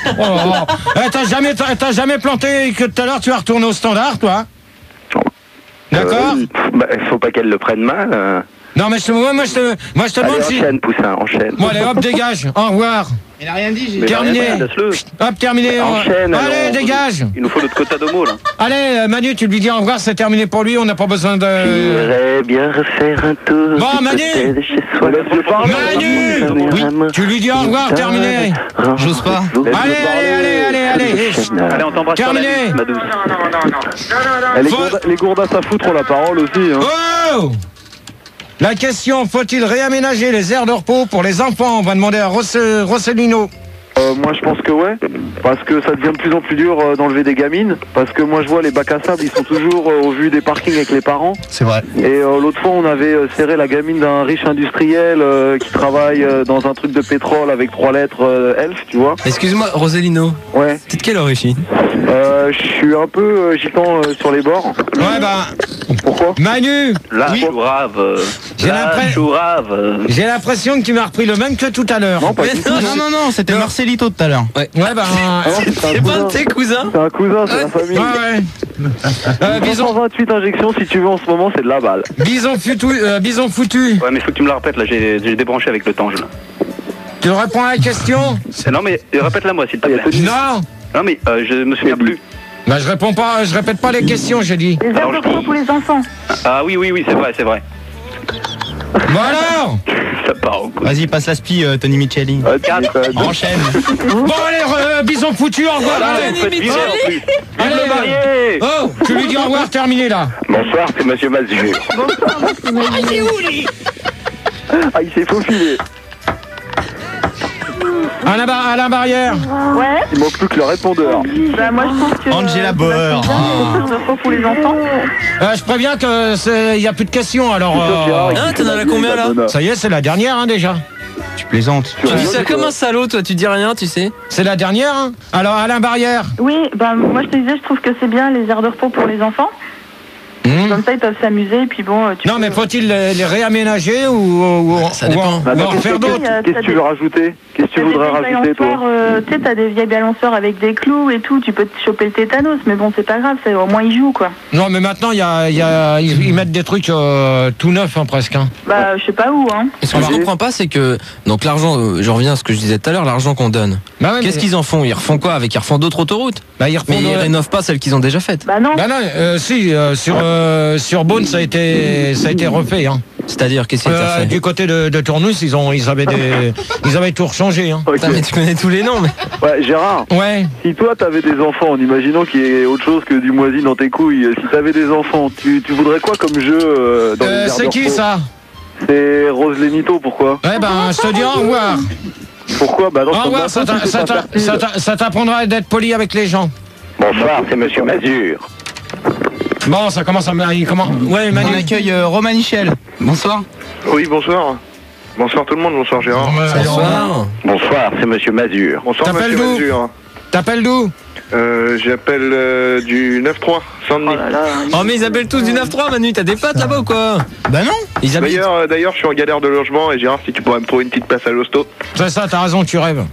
T'as jamais planté et que tout à l'heure tu vas retourner au standard, toi? D'accord? Faut pas qu'elle le prenne mal. Non, mais moi je te demande Allez, si. enchaîne, Poussin, enchaîne. Bon, allez, hop, dégage. Au revoir. Il a rien dit, j'ai Terminé. Hop, terminé. Enchaîne, Allez, alors. dégage. Il nous faut notre quota d'homo là. Allez, Manu, tu lui dis au revoir, c'est terminé pour lui, on n'a pas besoin de. J'irais bien refaire un tour. Bon, Manu. de chez soi. Manu. Oui. Tu lui dis au revoir, terminé. J'ose pas. Allez. Allez, on t'embrasse sur la Terminé. bise, ma douce. Les gourdasses à foutre ont la parole aussi. Hein. Oh! La question, faut-il réaménager les aires de repos pour les enfants? On va demander à Rossellino. Moi je pense que ouais, parce que ça devient de plus en plus dur d'enlever des gamines, parce que moi je vois les bacs à sable, ils sont toujours au vu des parkings avec les parents. C'est vrai. Et l'autre fois on avait serré la gamine d'un riche industriel qui travaille dans un truc de pétrole avec 3 lettres Elf, tu vois. Excuse-moi, Rossellino. Ouais. T'es de quelle origine? Je suis un peu gitan sur les bords. Ouais, bah. Pourquoi? Manu. Là, chourave. J'ai l'impression que tu m'as repris le même que tout à l'heure. Non, pas du tout. Non, c'était Marcelito tout à l'heure. Ouais, bah. C'est pas un de tes cousins? C'est un cousin, c'est la famille. Ouais. Bison. 128 injections si tu veux en ce moment, c'est de la balle. Bison foutu. Ouais, mais faut que tu me la répètes là, j'ai débranché avec le tange là. Tu réponds à la question? Non, mais répète-la moi s'il te plaît. Non. Non, mais je me souviens plus. Bah, je répète pas les questions, j'ai dit. Les aires de repos pour les enfants. Ah oui, c'est vrai. Bon alors. Ça part au coup. Vas-y, passe la spi, Tony Micheli. Enchaîne. Bon allez, Bison foutu, au revoir. Allez, le marié. Oh, tu lui dis au revoir, terminé là. Bonsoir, c'est Monsieur Mazur. Il est où lui? Ah, il s'est faufilé. Alain Barrière. Ouais. Il manque plus que le répondeur. Bah moi je pense que. Angela Bauer. Les aires de repos pour les enfants. Je préviens que il y a plus de questions alors. T'en as combien là? Ça y est, c'est la dernière hein, déjà. Tu plaisantes. Tu dis ça comme un salaud, toi, tu dis rien, tu sais. C'est la dernière. Hein. Alors Alain Barrière. Oui, bah moi je te disais, je trouve que c'est bien les aires de repos pour les enfants. Comme ça ils peuvent s'amuser et puis bon. Non mais faut-il les réaménager ou ça dépend. en faire d'autres? Qu'est-ce que tu veux rajouter? Qu'est-ce que tu voudrais rajouter toi? Tu sais, t'as des vieilles balançoires avec des clous et tout, tu peux te choper le tétanos, mais bon c'est pas grave, au moins ils jouent quoi. Non mais maintenant ils mettent des trucs tout neufs hein, presque. Hein. Bah je sais pas où hein. Et ce que je comprends pas, c'est que donc l'argent, je reviens à ce que je disais tout à l'heure, l'argent qu'on donne. Bah ouais, qu'est-ce qu'ils en font? Ils refont quoi avec? Ils refont d'autres autoroutes? Bah ils refont. Mais ils rénovent pas celles qu'ils ont déjà faites. Bah non. Bah non, si sur Beaune ça a été refait. Hein. C'est-à-dire qu'est-ce qui a été fait? Du côté de Tournus, ils avaient tout rechangé. Hein. Okay. Mais tu connais tous les noms. Mais... Ouais, Gérard. Ouais. Si toi t'avais des enfants, en imaginant qu'il y ait autre chose que du moisi dans tes couilles, si t'avais des enfants, tu voudrais quoi comme jeu dans les aires de C'est qui repos? ça? C'est Rose Lenito, pourquoi? Ouais ben je te dis au revoir. Pourquoi? Bah non, Au revoir, ça t'apprendra d'être poli avec les gens. Bonsoir, c'est Monsieur Mazur. Bon, ça commence à... Comment? Ouais, Manu. On accueille Romain Michel. Bonsoir. Oui, bonsoir. Bonsoir tout le monde, bonsoir Gérard. Bonsoir. Bonsoir, c'est Monsieur Mazur. Bonsoir T'appelles Monsieur d'où? Mazur. T'appelles d'où? J'appelle du 9-3, Saint-Denis. Oh, mais ils appellent tous du 9-3, Manu, t'as des potes là-bas ou quoi? Bah non. Ils habitent. D'ailleurs, je suis en galère de logement et Gérard, si tu pourrais me trouver une petite place à l'hosto. C'est ça, t'as raison, tu rêves.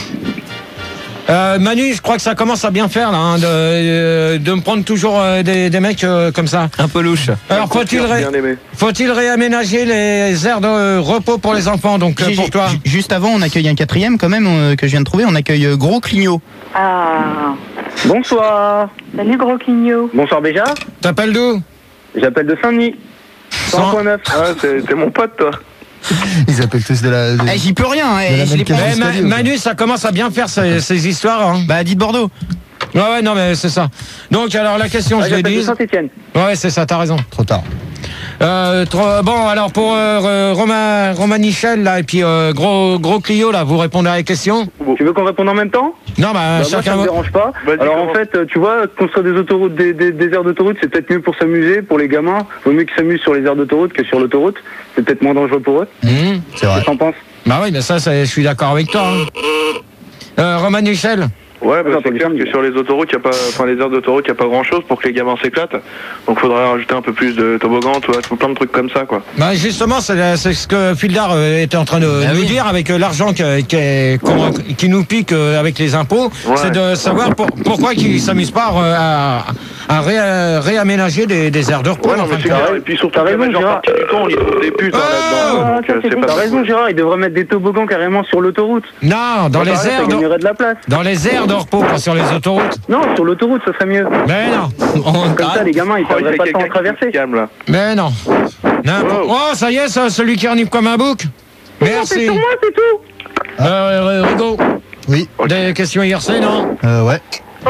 Manu, je crois que ça commence à bien faire là, hein, de me prendre toujours des mecs comme ça. Un peu louche. Alors faut-il réaménager les aires de repos pour les enfants, donc pour toi? Juste avant, on accueille un quatrième quand même que je viens de trouver. On accueille Gros Clignot. Ah. Bonsoir. Salut, Gros Clignot. Bonsoir Béjar. T'appelles d'où? J'appelle de Saint-Denis. 100.9. Ah, t'es mon pote, toi. Ils appellent tous de la... J'y peux rien. Manu, ça commence à bien faire ces histoires. Hein. Bah, dites Bordeaux. Ouais, non, mais c'est ça. Donc, alors, la question, je l'ai dit. Saint-Étienne. Ouais, c'est ça, t'as raison. Trop tard. Bon, alors, pour Romain Michel, là, et puis Gros Clio, là, vous répondez à la question? Tu veux qu'on réponde en même temps? Non, bah, Moi, chacun... ça me dérange pas. Alors, en fait, tu vois, construire des autoroutes, des aires d'autoroute, c'est peut-être mieux pour s'amuser, pour les gamins. Vaut mieux qu'ils s'amusent sur les aires d'autoroute que sur l'autoroute. C'est peut-être moins dangereux pour eux. C'est vrai. Qu'est-ce que t'en penses? Bah oui, mais ça, je suis d'accord avec toi. Hein. Romain Michel? Ouais, bah, c'est clair que sur les autoroutes, les aires d'autoroute, il n'y a pas grand-chose pour que les gamins s'éclatent. Donc, faudrait rajouter un peu plus de toboggans, tu vois, plein de trucs comme ça, quoi. Bah justement, c'est ce que Fildar était en train de nous dire avec l'argent qui nous pique avec les impôts. Ouais. C'est de savoir pourquoi ils ne s'amusent pas à réaménager des aires de repos. Ouais, non, mais c'est clair. Et puis surtout, la majeure partie du temps, on y trouve des putes là-dedans. T'as raison, Gérard, ils devraient mettre des toboggans carrément sur l'autoroute. Non, dans les aires de la place. Dans les aires de repos, pas sur les autoroutes. Non, sur l'autoroute, ça serait mieux. Mais non. Comme ça, les gamins, ils perdraient pas de temps à traverser. Mais non. Oh, ça y est, celui qui renifle comme un bouc. Merci. C'est sur moi, c'est tout. Rigaud. Oui. Des questions IRC, non? Ouais.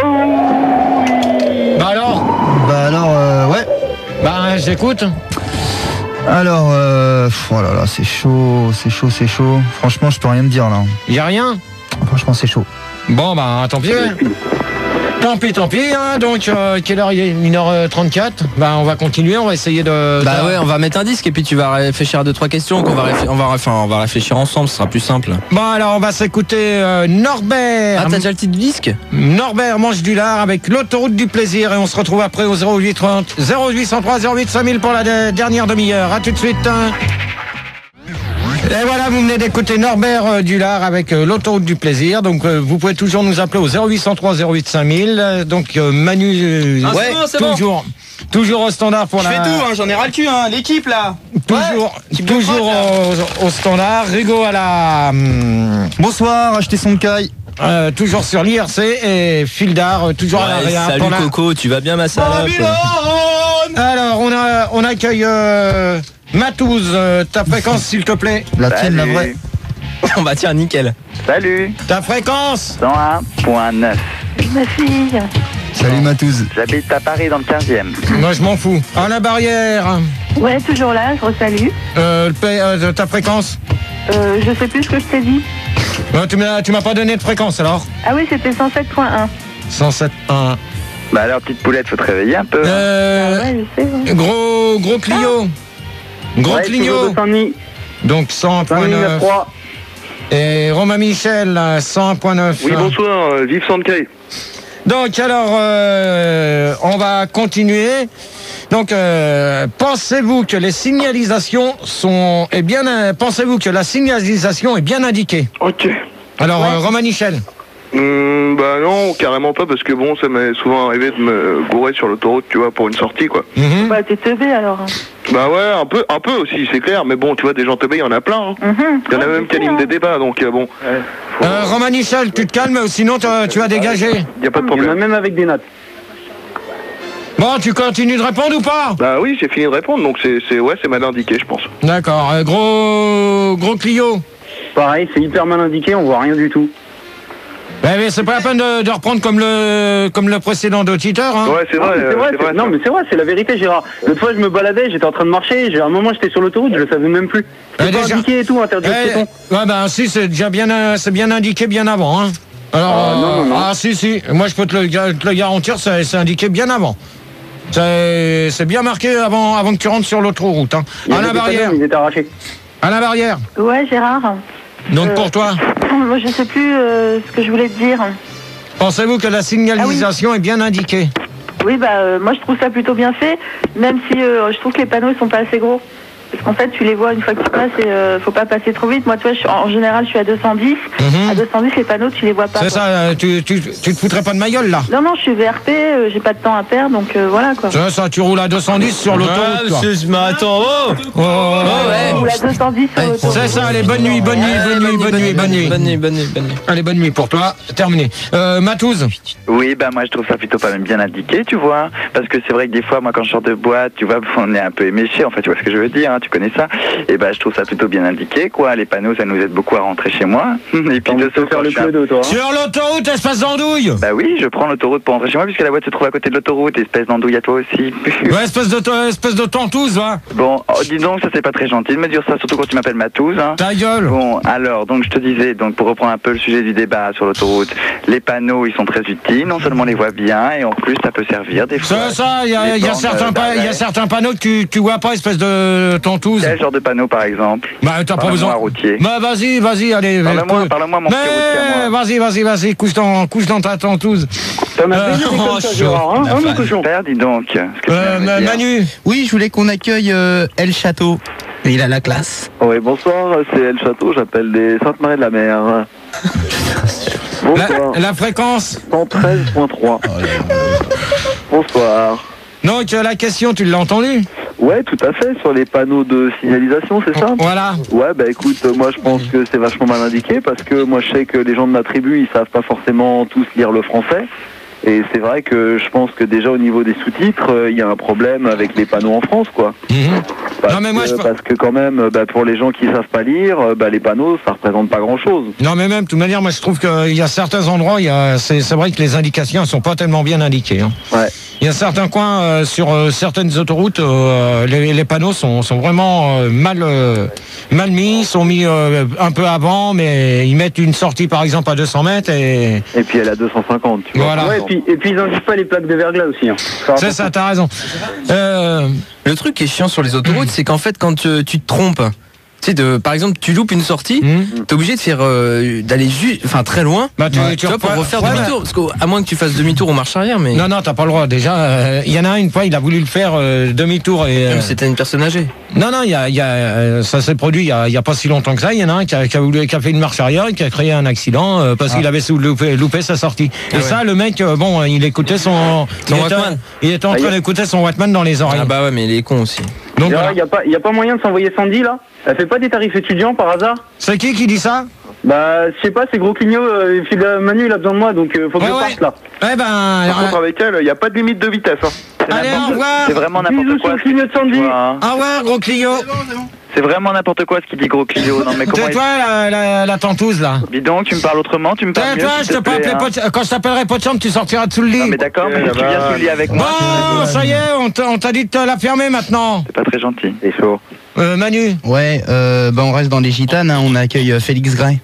Bah alors, ouais. Bah, j'écoute. Alors, oh là là, c'est chaud. Franchement, je peux rien te dire là. Y a rien? Franchement, c'est chaud. Bon, bah, tant pis. Tant pis, hein. Donc, quelle heure il est? 1h34. Bah, on va continuer, on va essayer de... Bah ouais, on va mettre un disque et puis tu vas réfléchir à 2-3 questions qu'on on va réfléchir ensemble, ce sera plus simple. Bon, alors, on va s'écouter Norbert. Ah, t'as déjà le titre du disque? Norbert mange du lard avec l'autoroute du plaisir et on se retrouve après au 0803 08 5000 pour la dernière demi-heure. À tout de suite. Et voilà, vous venez d'écouter Norbert Dulard avec l'autoroute du plaisir. Donc vous pouvez toujours nous appeler au 0803 08 5000. Donc Manu, c'est bon. Toujours au standard pour Je fais tout, hein, j'en ai ras le cul, hein, l'équipe là. Toujours au standard. Rigaud à la... Bonsoir, achetez son caille. Toujours sur l'IRC et Fildar toujours à l'arrière. Salut Coco, tu vas bien ma salope? Alors on accueille Matouze, ta fréquence s'il te plaît. La tienne, la vraie. On va tiens, nickel. Salut. Ta fréquence 101.9. Ma fille. Salut Matouze. J'habite à Paris dans le 15e. Moi je m'en fous. À la barrière. Ouais, toujours là, je resalue. Ta fréquence je sais plus ce que je t'ai dit. Tu m'as pas donné de fréquence alors? Ah oui, c'était 107.1. 107.1. Bah alors, petite poulette, faut te réveiller un peu. Ouais, je sais. Ouais. Gros Clio. Gros Clio. Donc 100.9. Et Romain Michel, 100.9. Oui, bonsoir, vive Sainte-Caille. Donc alors, on va continuer. Donc, pensez-vous que les signalisations pensez-vous que la signalisation est bien indiquée? Ok. Alors, Romain Michel. Bah non, carrément pas, parce que bon, ça m'est souvent arrivé de me gourer sur l'autoroute, tu vois, pour une sortie, quoi. Bah t'es teubé alors. Bah ouais, un peu aussi, c'est clair, mais bon, tu vois, des gens teubés, il y en a plein. Hein. Il y en a même qui animent des débats, donc bon. Romain Michel, tu te calmes, sinon tu vas dégager. Y a pas de problème. Il y en a même avec des notes. Bon, tu continues de répondre ou pas? Bah oui, j'ai fini de répondre, donc c'est mal indiqué, je pense. D'accord, gros Clio. Pareil, c'est hyper mal indiqué, on voit rien du tout. Mais c'est pas la peine de reprendre comme le précédent auditeur. Hein. Ouais, c'est vrai. Non, mais c'est vrai, c'est la vérité, Gérard. L'autre fois, je me baladais, j'étais en train de marcher, à un moment, j'étais sur l'autoroute, je le savais même plus. C'est pas indiqué et tout, interdit aux piétons. Ouais, ben si, c'est déjà bien indiqué bien avant. Hein. Alors, non. Ah, si. Moi, je peux te le garantir, c'est indiqué bien avant. C'est bien marqué avant que tu rentres sur l'autoroute. Hein. Alain Barrière. Ils étaient arrachés. Alain Barrière. Ouais, Gérard. Donc pour toi, Moi, je sais plus ce que je voulais te dire. Pensez-vous que la signalisation est bien indiquée? Oui, moi, je trouve ça plutôt bien fait, même si je trouve que les panneaux ils sont pas assez gros. Parce qu'en fait, tu les vois une fois que tu passes et faut pas passer trop vite. Moi, tu vois, en général, je suis à 210. À 210, les panneaux, tu les vois pas. C'est ça, tu te foutrais pas de ma gueule, là? Non, je suis VRP, j'ai pas de temps à perdre, donc voilà, quoi. C'est ça, tu roules à 210 sur l'autoroute, toi. Mais attends, Je roule à 210 sur l'autoroute. C'est ça, allez, bonne nuit. Allez, bonne nuit pour toi, terminé. Matouze. Oui, moi je trouve ça plutôt pas même bien indiqué, tu vois. Parce que c'est vrai que des fois, moi quand je sors de boîte, tu vois, on est un peu éméché, en fait, tu vois ce que je veux dire, hein, tu connais ça. Et je trouve ça plutôt bien indiqué, quoi. Les panneaux, ça nous aide beaucoup à rentrer chez moi. Et puis de faire le cul de toi. Sur l'autoroute, espèce d'andouille. Bah oui, je prends l'autoroute pour rentrer chez moi, puisque la boîte se trouve à côté de l'autoroute, espèce d'andouille à toi aussi. Ouais, espèce de tantouze, va. Bon, dis donc, ça c'est pas très gentil de me dire ça, surtout quand tu m'appelles Matouze. Hein. Ta gueule. Bon, alors, donc je te disais, donc pour reprendre un peu le sujet du débat sur l'autoroute, les panneaux, ils sont très utiles, non seulement on les voit bien, et en plus ça peut servir des fois. C'est ça, il y a certains panneaux que tu vois pas, espèce de tantouze. Quel genre de panneau par exemple? T'as pas besoin. Routier. Vas-y, allez. Parle-moi mon petit routier. Vas-y, couche dans ta tantouze. T'en as baigné comme ça, Gérard, hein, mon cochon. Père, dis donc. Manu. Oui, je voulais qu'on accueille El Château. Il a la classe. Oui, bonsoir, c'est El Château, j'appelle des Sainte-Marie de la Mer. Bonsoir. La fréquence 113.3. Bonsoir. Donc la question, tu l'as entendue? Ouais, tout à fait, sur les panneaux de signalisation, c'est ça? Voilà. Ouais, écoute, moi je pense que c'est vachement mal indiqué parce que moi je sais que les gens de ma tribu, ils savent pas forcément tous lire le français. Et c'est vrai que je pense que déjà au niveau des sous-titres, il y a un problème avec les panneaux en France, quoi. Parce que quand même, pour les gens qui savent pas lire, les panneaux, ça représente pas grand-chose. Non, mais même, de toute manière, moi je trouve qu'il y a certains endroits, c'est vrai que les indications ne sont pas tellement bien indiquées. Hein. Ouais. Il y a certains coins sur certaines autoroutes, les panneaux sont vraiment mal mis, sont mis un peu avant, mais ils mettent une sortie par exemple à 200 mètres et puis elle à 250. Tu vois. Voilà. Ouais, et puis ils n'indiquent pas les plaques de verglas aussi. Hein. C'est ça, t'as raison. Le truc qui est chiant sur les autoroutes, c'est qu'en fait, quand tu te trompes, tu sais, par exemple, tu loupes une sortie, t'es obligé de faire d'aller très loin. Tu vois, pour refaire demi-tour. Parce qu'à moins que tu fasses demi-tour ou marche arrière, mais non, t'as pas le droit. Déjà, il y en a une fois, il a voulu le faire demi-tour et c'était une personne âgée. Non, ça s'est produit il y a pas si longtemps que ça. Il y en a un qui a fait une marche arrière et qui a créé un accident parce qu'il avait loupé sa sortie. Et ça, le mec, il écoutait son Walkman. Il était en train d'écouter son Walkman dans les oreilles. Ah bah ouais, mais il est con aussi. Donc il y a pas moyen de s'envoyer Sandy là? Elle fait pas des tarifs étudiants par hasard? C'est qui dit ça? Je sais pas, c'est Gros Clignot, Manu il a besoin de moi, donc faut que je parte là. Par contre avec elle, il n'y a pas de limite de vitesse. Hein. Allez, au revoir. C'est vraiment n'importe quoi. Clignot de Sandy. Au revoir, Gros Clignot. C'est vraiment n'importe quoi ce qu'il dit, Gros Clignot. Non, mais comment toi la tantouze là. Dis donc, tu me parles autrement, tu me parles mieux. Toi, je te peux appeler quand je t'appellerai pot de chambre, tu sortiras dessous le lit. Non, mais d'accord, mais tu viens sous le lit avec moi. Bon, ça y est, on t'a dit de te la fermer maintenant. C'est pas très gentil. C'est chaud. Manu. Ouais, on reste dans les gitanes, hein, on accueille Félix Gray.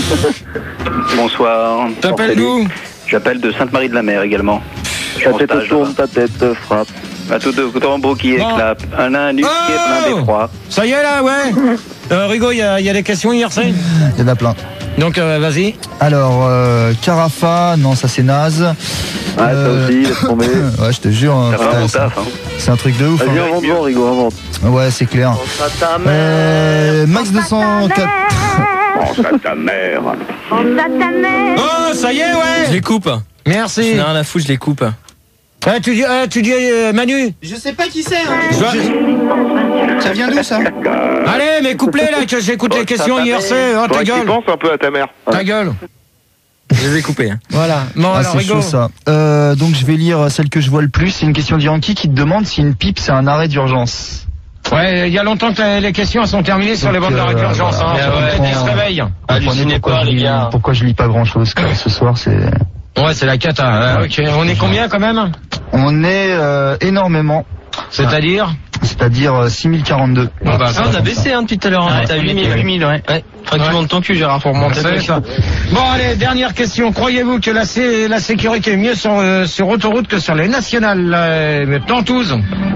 Bonsoir. T'appelles d'où? J'appelle de Sainte-Marie de la Mer également. Ta tête tourne, ta tête frappe. Tout de tambour qui éclate. Un indice qui est plein d'effroi. Ça y est là, ouais. Rigaud, il y a des questions hier, c'est? Il y en a plein. Donc vas-y. Alors, Carafa, non, ça c'est naze. Ça aussi, laisse tomber. Ouais, je te jure. C'est un truc de ouf. Vas-y, invente, Rigaud, invente. Ouais, c'est clair. Max 204. Pense à ta mère. Oh, ça y est, ouais. Je les coupe. Merci. Je n'ai rien à foutre, je les coupe. Tu dis Manu? Je sais pas qui c'est. Ça vient d'où ça? Allez, mais coupe-les là, que j'écoute les questions IRC. Oh, ta gueule. Pense un peu à ta mère. Ta gueule. Je les ai coupés. Hein. Voilà. Bon, alors, c'est chaud ça. Donc je vais lire celle que je vois le plus. C'est une question d'Yankee qui te demande si une pipe c'est un arrêt d'urgence. Ouais, il y a longtemps que les questions sont terminées sur les bandes d'arrêt d'urgence. Ils se réveillent. Hallucinez pas, les gars. Pourquoi je lis pas grand-chose ce soir, c'est... Ouais, c'est la cata. Ok. On est combien quand même? On est énormément. C'est-à-dire 6042. On a baissé depuis tout à l'heure. T'as 8000, ouais. Faudrait que tu montes ton cul, Gérard, pour remonter. Ça. Bon, allez, dernière question. Croyez-vous que la sécurité est mieux sur autoroute que sur les nationales? Tantouze.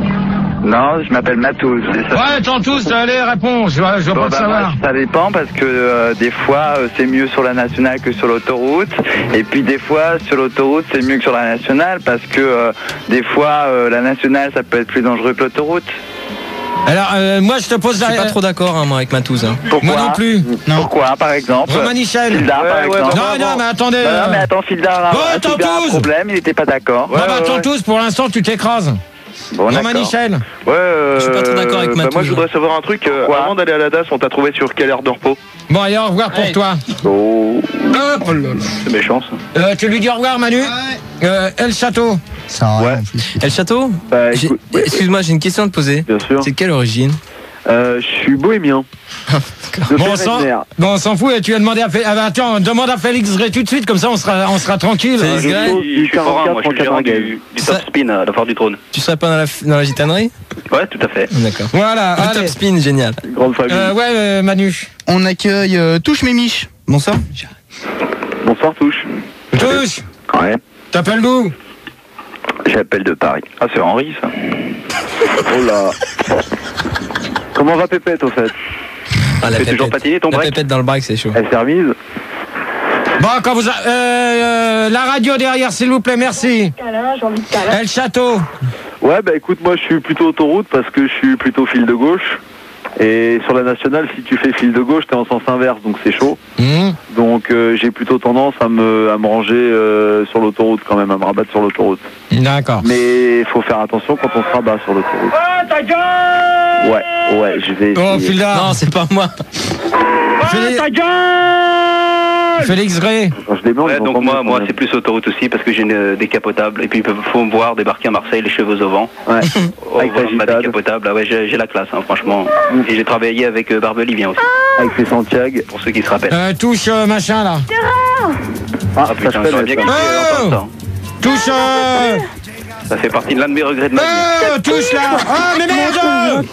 Non, je m'appelle Matouze. Ouais, Tantouze, allez, réponds. Je veux pas le savoir. Ça dépend parce que des fois c'est mieux sur la nationale que sur l'autoroute. Et puis des fois sur l'autoroute c'est mieux que sur la nationale parce que des fois la nationale ça peut être plus dangereux que l'autoroute. Alors, moi je te pose la... Je suis pas trop d'accord moi avec Matouze. Pourquoi? Moi non plus. Non. Pourquoi, par exemple? Romain Michel. Fildar, par exemple. Non, mais attendez. Non, mais attends, Fildar a un problème, il n'était pas d'accord. Tantouze, pour l'instant tu t'écrases. Bon, Romain Michel. Je suis pas trop d'accord avec Matouze. Moi je voudrais savoir un truc. Avant d'aller à la DAS, on t'a trouvé sur quelle heure de repos? Bon, allez, au revoir pour toi. Oh là là. C'est méchant ça. Tu lui dis au revoir, Manu. El Château. Ça El Château. Excuse-moi, j'ai une question à te poser. Bien sûr. C'est de quelle origine? Je suis bohémien. Bon, on s'en fout. Et tu as demandé à Félix. Attends, demande à Félix Gray tout de suite, comme ça on sera tranquille. Je suis forain, moi je suis gérant du Top Spin à la Foire du Trône. Tu serais pas dans la gitanerie? Ouais, tout à fait. D'accord. Voilà. Le Top Spin, génial. Grande famille. Manu. On accueille Touche Mémiche. Bonsoir. Bonsoir Touche. Touche. Ouais. T'appelles d'où? J'appelle de Paris. Ah, c'est Henri ça. Oh là. Comment va Pépette au fait? La toujours patiner ton break? La Pépette dans le break, c'est chaud. Elle s'est remise? Bon, quand vous la radio derrière, s'il vous plaît, merci. El Château. Ouais, bah écoute, moi je suis plutôt autoroute parce que je suis plutôt fil de gauche. Et sur la nationale, si tu fais fil de gauche, t'es en sens inverse, donc c'est chaud. Donc j'ai plutôt tendance à me ranger sur l'autoroute quand même, à me rabattre sur l'autoroute. D'accord. Mais il faut faire attention quand on se rabat sur l'autoroute. Oh, ta gueule! Ouais, je vais essayer. Oh, Fildar. Non, c'est pas moi. Ta gueule! Félix Gray. Ouais, donc moi c'est plus autoroute aussi parce que j'ai une décapotable et puis il faut me voir débarquer à Marseille les cheveux au vent. Ouais. Avec ma décapotable, ouais, j'ai la classe, franchement. Et j'ai travaillé avec Barbelivien aussi. Avec ses Santiago, pour ceux qui se rappellent. Touche machin là. Ah putain, j'aurais bien kiffé entendre ça. Touche. Ça fait partie de l'un de mes regrets de ma vie. Touche là. Oh mais merde.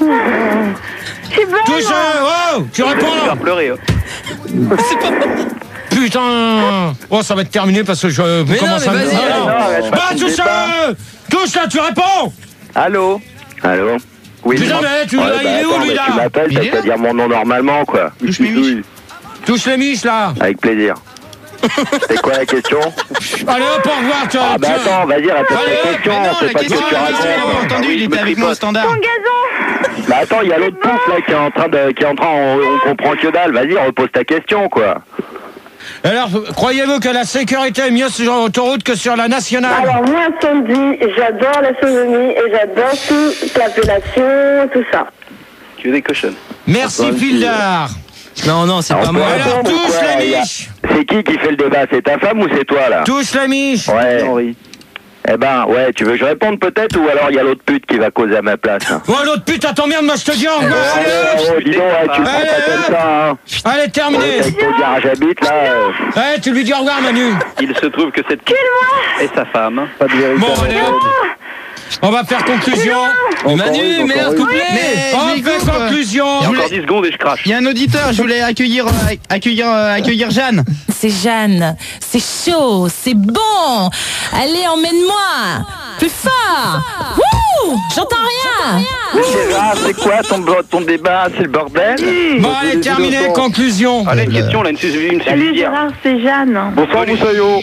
Touche. Oh, tu réponds là. Faire pleurer. C'est pas Putain. Oh, ça va être terminé parce que je commence à me dire. Touche là, tu réponds. Allô? Oui. Putain, mais il est où lui là? Tu m'appelles, ça veut dire mon nom normalement quoi. Touche Mémiche. Touche les miches là. Avec plaisir. C'est quoi la question? Allez hop, au revoir. Ah bah attends, vas-y, répète la question. C'est pas ce que tu racontes. Entendu, il était avec moi au standard. Bah attends, il y a l'autre pouf là qui est en train, on comprend que dalle. Vas-y, repose ta question quoi. Alors, croyez-vous que la sécurité est mieux sur l'autoroute que sur la nationale? Alors moi, Sandy, j'adore la sonomie et j'adore toute l'appellation, tout ça. Tu es des cochonnes. Merci Fildar. Non, c'est pas moi. Alors, touche les miches. C'est qui fait le débat? C'est ta femme ou c'est toi là? Touche les miches. Ouais. Henri. Eh ben, ouais, tu veux que je réponde peut-être ou alors il y a l'autre pute qui va causer à ma place? Oh, l'autre pute, attends, merde, moi je te dis en gros. Dis donc, tu prends pas comme ça, hein. Allez, terminé. Avec ton garage habite là. Ouais, tu lui dis au revoir, Manu. Il se trouve que cette est sa femme. Pas de vérité. Bon, allez, on va faire conclusion. Manu, merde, couplet. On fait conclusion. Il y a encore 10 secondes et je crache. Il y a un auditeur, je voulais accueillir Jeanne. C'est Jeanne. C'est chaud. C'est bon. Allez, emmène-moi. Plus fort. Wouh! J'entends rien. Gérard, c'est quoi ton débat? C'est le bordel? Bon, allez, terminé, conclusion. Allez, une question, là, une Salut suivière. Gérard, c'est Jeanne. Bonsoir Moussaillot.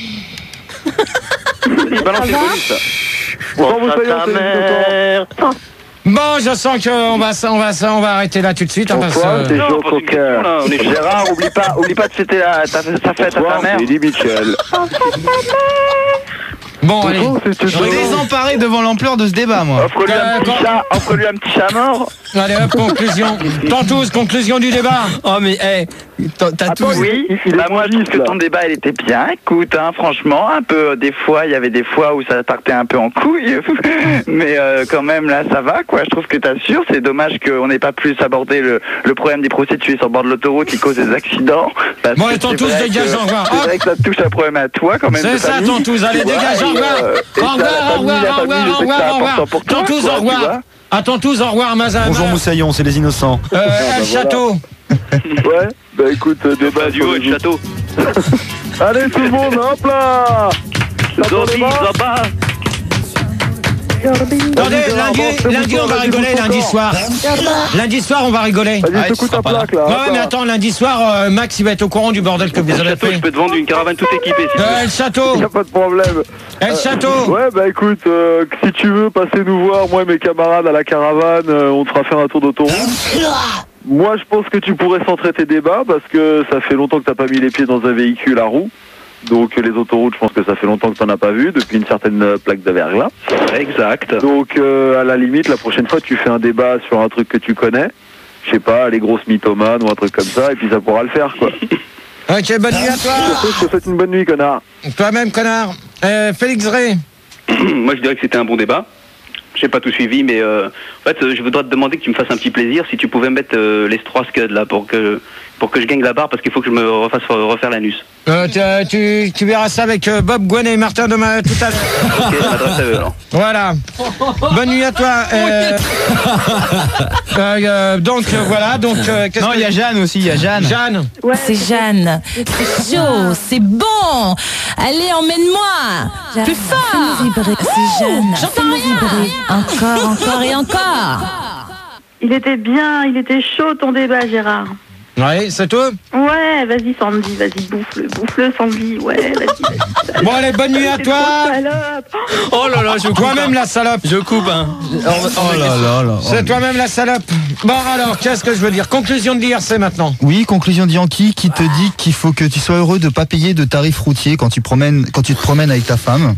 Balance les bonus. Bonsoir Moussaillot, Bon, je sens qu'on va arrêter là tout de suite. Bonsoir, c'est Joe Cocker. Gérard, oublie pas de fêter sa fête à ta mère. C'est Eddie Mitchell. Bon, allez. Je suis désemparé devant l'ampleur de ce débat, moi. Offre-lui un petit chat mort. Allez, hop, conclusion. Tantouze, conclusion du débat. Oh, mais, T'as tout. Oui, bah moi je trouve que ton débat il était bien. Écoute, hein, franchement, un peu il y avait des fois où ça partait un peu en couille, mais quand même là ça va quoi. Je trouve que t'assures. C'est dommage qu'on n'ait pas plus abordé le problème des prostituées sur le bord de l'autoroute qui causent des accidents. Bon, et Tantous, dégage, au revoir. C'est vrai que ça te touche un problème à toi quand même. C'est ça, Tantous, allez, dégage, au revoir. Au revoir. Tantous, au revoir. À Tantous, au revoir, Mazam. Bonjour Moussaillon, c'est les innocents. El Château. Ouais, bah écoute, débat du haut et château. Allez tout le monde, hop là. Zombie, là-bas. Attendez, lundi on va rigoler, lundi soir. Lundi soir on va rigoler. Vas-y, secoue ta plaque là. Ouais, mais attends, lundi soir, Max il va être au courant du bordel que vous avez fait. Je peux te vendre une caravane toute équipée. El Château. Y'a pas de problème. El Château. Ouais, bah écoute, si tu veux passer nous voir, moi et mes camarades à la caravane, on te fera faire un tour d'autoroute. Moi je pense que tu pourrais centrer tes débats parce que ça fait longtemps que t'as pas mis les pieds dans un véhicule à roues. Donc les autoroutes, je pense que ça fait longtemps que t'en as pas vu, depuis une certaine plaque de verglas. Exact. Donc à la limite, la prochaine fois, tu fais un débat sur un truc que tu connais. Je sais pas, les grosses mythomanes ou un truc comme ça, et puis ça pourra le faire, quoi. Ok, bonne nuit à toi. Je te souhaite une bonne nuit, connard. Toi-même, connard. Félix Ray. Moi, je dirais que c'était un bon débat. J'ai pas tout suivi, mais en fait, je voudrais te demander que tu me fasses un petit plaisir, si tu pouvais mettre les 3 scuds là pour que je gagne la barre, parce qu'il faut que je me refasse refaire l'anus. Tu verras ça avec Bob, Gwen et Martin demain tout à l'heure. Ok, je m'adresse à eux alors. Voilà. Bonne nuit à toi. Donc voilà. Donc non, il y a Jeanne aussi. Il y a Jeanne. Jeanne. Ouais, c'est Jeanne. C'est chaud, c'est bon. Allez, emmène-moi. Plus fort. C'est Jeanne. J'entends rien. Encore et encore. Il était bien, il était chaud ton débat, Gérard. Ouais, c'est tout. Ouais, vas-y Sandy, vas-y, bouffe-le Sandy, ouais, vas-y. Bon allez, bonne nuit à toi. Oh là là, je coupe. Toi-même la salope. Je coupe, hein. Oh là là là. C'est toi-même la salope. Bon alors, qu'est-ce que je veux dire? Conclusion de l'IRC maintenant. Oui, conclusion de Yankee qui te dit qu'il faut que tu sois heureux de pas payer de tarifs routiers quand tu te promènes avec ta femme.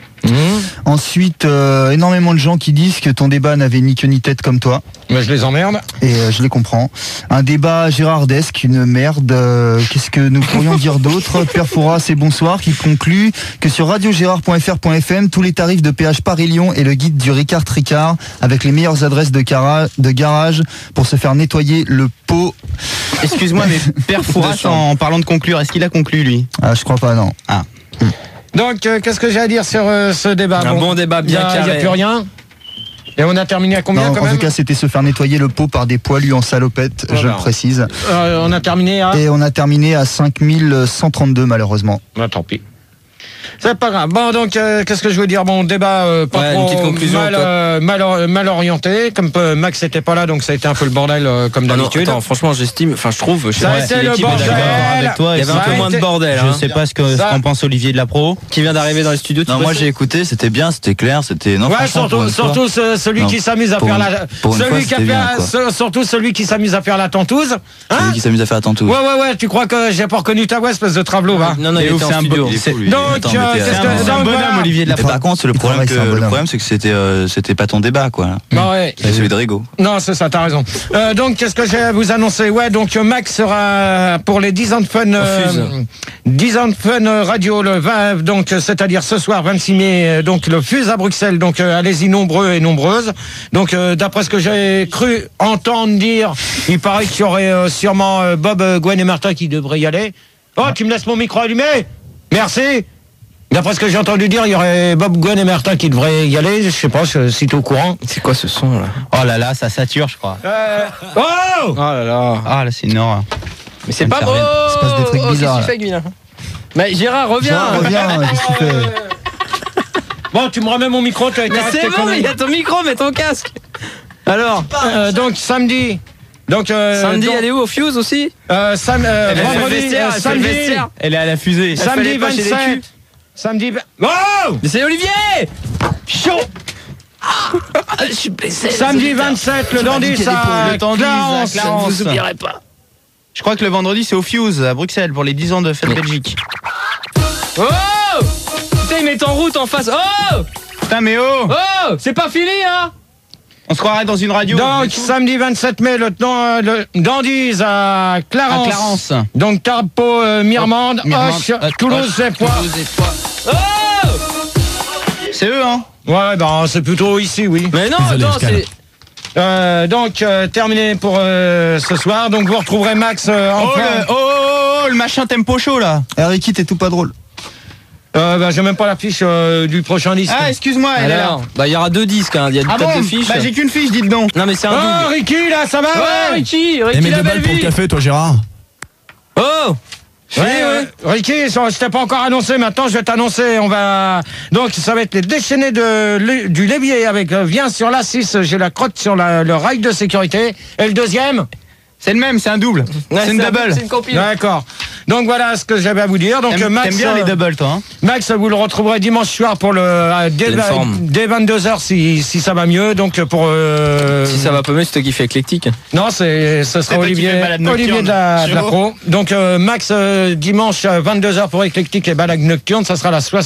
Ensuite, énormément de gens qui disent que ton débat n'avait ni queue ni tête comme toi. Mais je les emmerde. Et je les comprends. Un débat gérardesque, une merde. Qu'est-ce que nous pourrions dire d'autre? Père Fouras, c'est bonsoir, qui conclut que sur radiogérard.fr.fm, tous les tarifs de péage Paris-Lyon et le guide du Ricard Tricard avec les meilleures adresses de garage pour se faire nettoyer le pot. Excuse-moi, mais Père Fouras, en parlant de conclure, est-ce qu'il a conclu lui? Ah, je crois pas, non. Ah. Donc, qu'est-ce que j'ai à dire sur ce débat? Un bon débat bien carré. Il n'y a plus rien. Et on a terminé à combien non, quand même? En tout cas, c'était se faire nettoyer le pot par des poilus en salopette, je le précise. On a terminé à... Et on a terminé à 5132 malheureusement. Bah, tant pis. C'est pas grave. Bon, donc, qu'est-ce que je veux dire? Bon, débat pas trop une petite conclusion, mal orienté. Comme Max n'était pas là, donc ça a été un peu le bordel comme d'habitude. Attends, franchement, j'estime, enfin, je trouve. Ça a été le bordel. Avec toi, il y avait un peu moins de bordel. Je sais pas ce qu'en pense Olivier de la Pro, qui vient d'arriver dans les studios. Non, moi j'ai écouté, c'était bien, c'était clair, c'était. Non, ouais, surtout celui qui s'amuse à faire la. Surtout celui qui s'amuse à faire la tentouse. Celui qui s'amuse à faire la tentouse. Ouais. Tu crois que j'ai pas reconnu ta voix, espèce de travelo, va? Non, il était en studio. Donc, c'est un bonhomme, Olivier de la Pro. Par contre, le problème, c'est que c'était pas ton débat, quoi. Ouais. C'est celui de Rigaud. Non, c'est ça, t'as raison. Donc, qu'est-ce que j'ai à vous annoncer? Ouais, donc Max sera pour les 10 ans de fun, 10 ans de fun radio le 20, donc c'est-à-dire ce soir 26 mai, donc le Fuse à Bruxelles. Donc allez-y nombreux et nombreuses. Donc d'après ce que j'ai cru entendre dire, il paraît qu'il y aurait sûrement Bob, Gwen et Martin qui devraient y aller. Oh, tu me laisses mon micro allumé? Merci. D'après ce que j'ai entendu dire, il y aurait Bob, Gwen et Martin qui devraient y aller. Je sais pas si t'es au courant. C'est quoi ce son là? Oh là là, ça sature, je crois. Oh là là. Ah là, c'est une horreur. Mais c'est pas beau. Il se passe des trucs bizarres. Qu'est-ce que tu fais, lui, là? Mais Gérard, reviens. Qu'est-ce que tu fais? Bon, tu me remets mon micro. Mais c'est bon, il y a ton micro, mets ton casque. Alors, donc samedi. Donc samedi, elle est où, au Fuse aussi? Vendredi, samedi. Elle est à la fusée. Samedi 27. Samedi. Oh! Mais c'est Olivier! Chaud! Je suis blessé. Samedi 27, le dandy, ça. Clarence. Je vous oublierai pas. Je crois que le vendredi, c'est au Fuse à Bruxelles pour les 10 ans de Fête Belgique. Oh! Putain, il met en route en face. Oh! Putain, mais oh! Oh! C'est pas fini, hein? On se croirait dans une radio. Donc, samedi 27 mai, le Dandies à Clarence. À Clarence. Donc, Tarpo, Mirmande, Hoche, Toulouse et Poix. Oh, c'est eux, hein? Ouais, ben, c'est plutôt ici, oui. Mais non, désolé, attends, c'est... Donc, terminé pour ce soir. Donc, vous retrouverez Max le machin tempo chaud, là. Ricky, t'es tout pas drôle. J'ai même pas la fiche du prochain disque. Ah, excuse-moi, elle est là. Bah, il y aura 2 disques, hein. Il y a deux fiches. Bah, j'ai qu'une fiche, dites donc. Non, mais c'est un double. Oh, Ricky, là, ça va? Ouais, Ricky, Et mets 2 balles pour le café, toi, Gérard. Oh! Ouais. Ricky, je t'ai pas encore annoncé, maintenant je vais t'annoncer. Donc ça va être les déchaînés du Lévier avec viens sur l'A6, j'ai la crotte sur le rail de sécurité. Et le deuxième? C'est le même, c'est un double. Ouais, c'est une double. C'est une compil. D'accord. Donc voilà ce que j'avais à vous dire. Donc Max, t'aimes bien les doubles, toi, hein? Max, vous le retrouverez dimanche soir pour dès 22h si ça va mieux. Donc pour si ça va pas mieux, c'est toi qui fais éclectique. Non, ce sera Olivier de la Pro. Donc Max dimanche 22h pour éclectique et balade nocturne, ça sera la 60.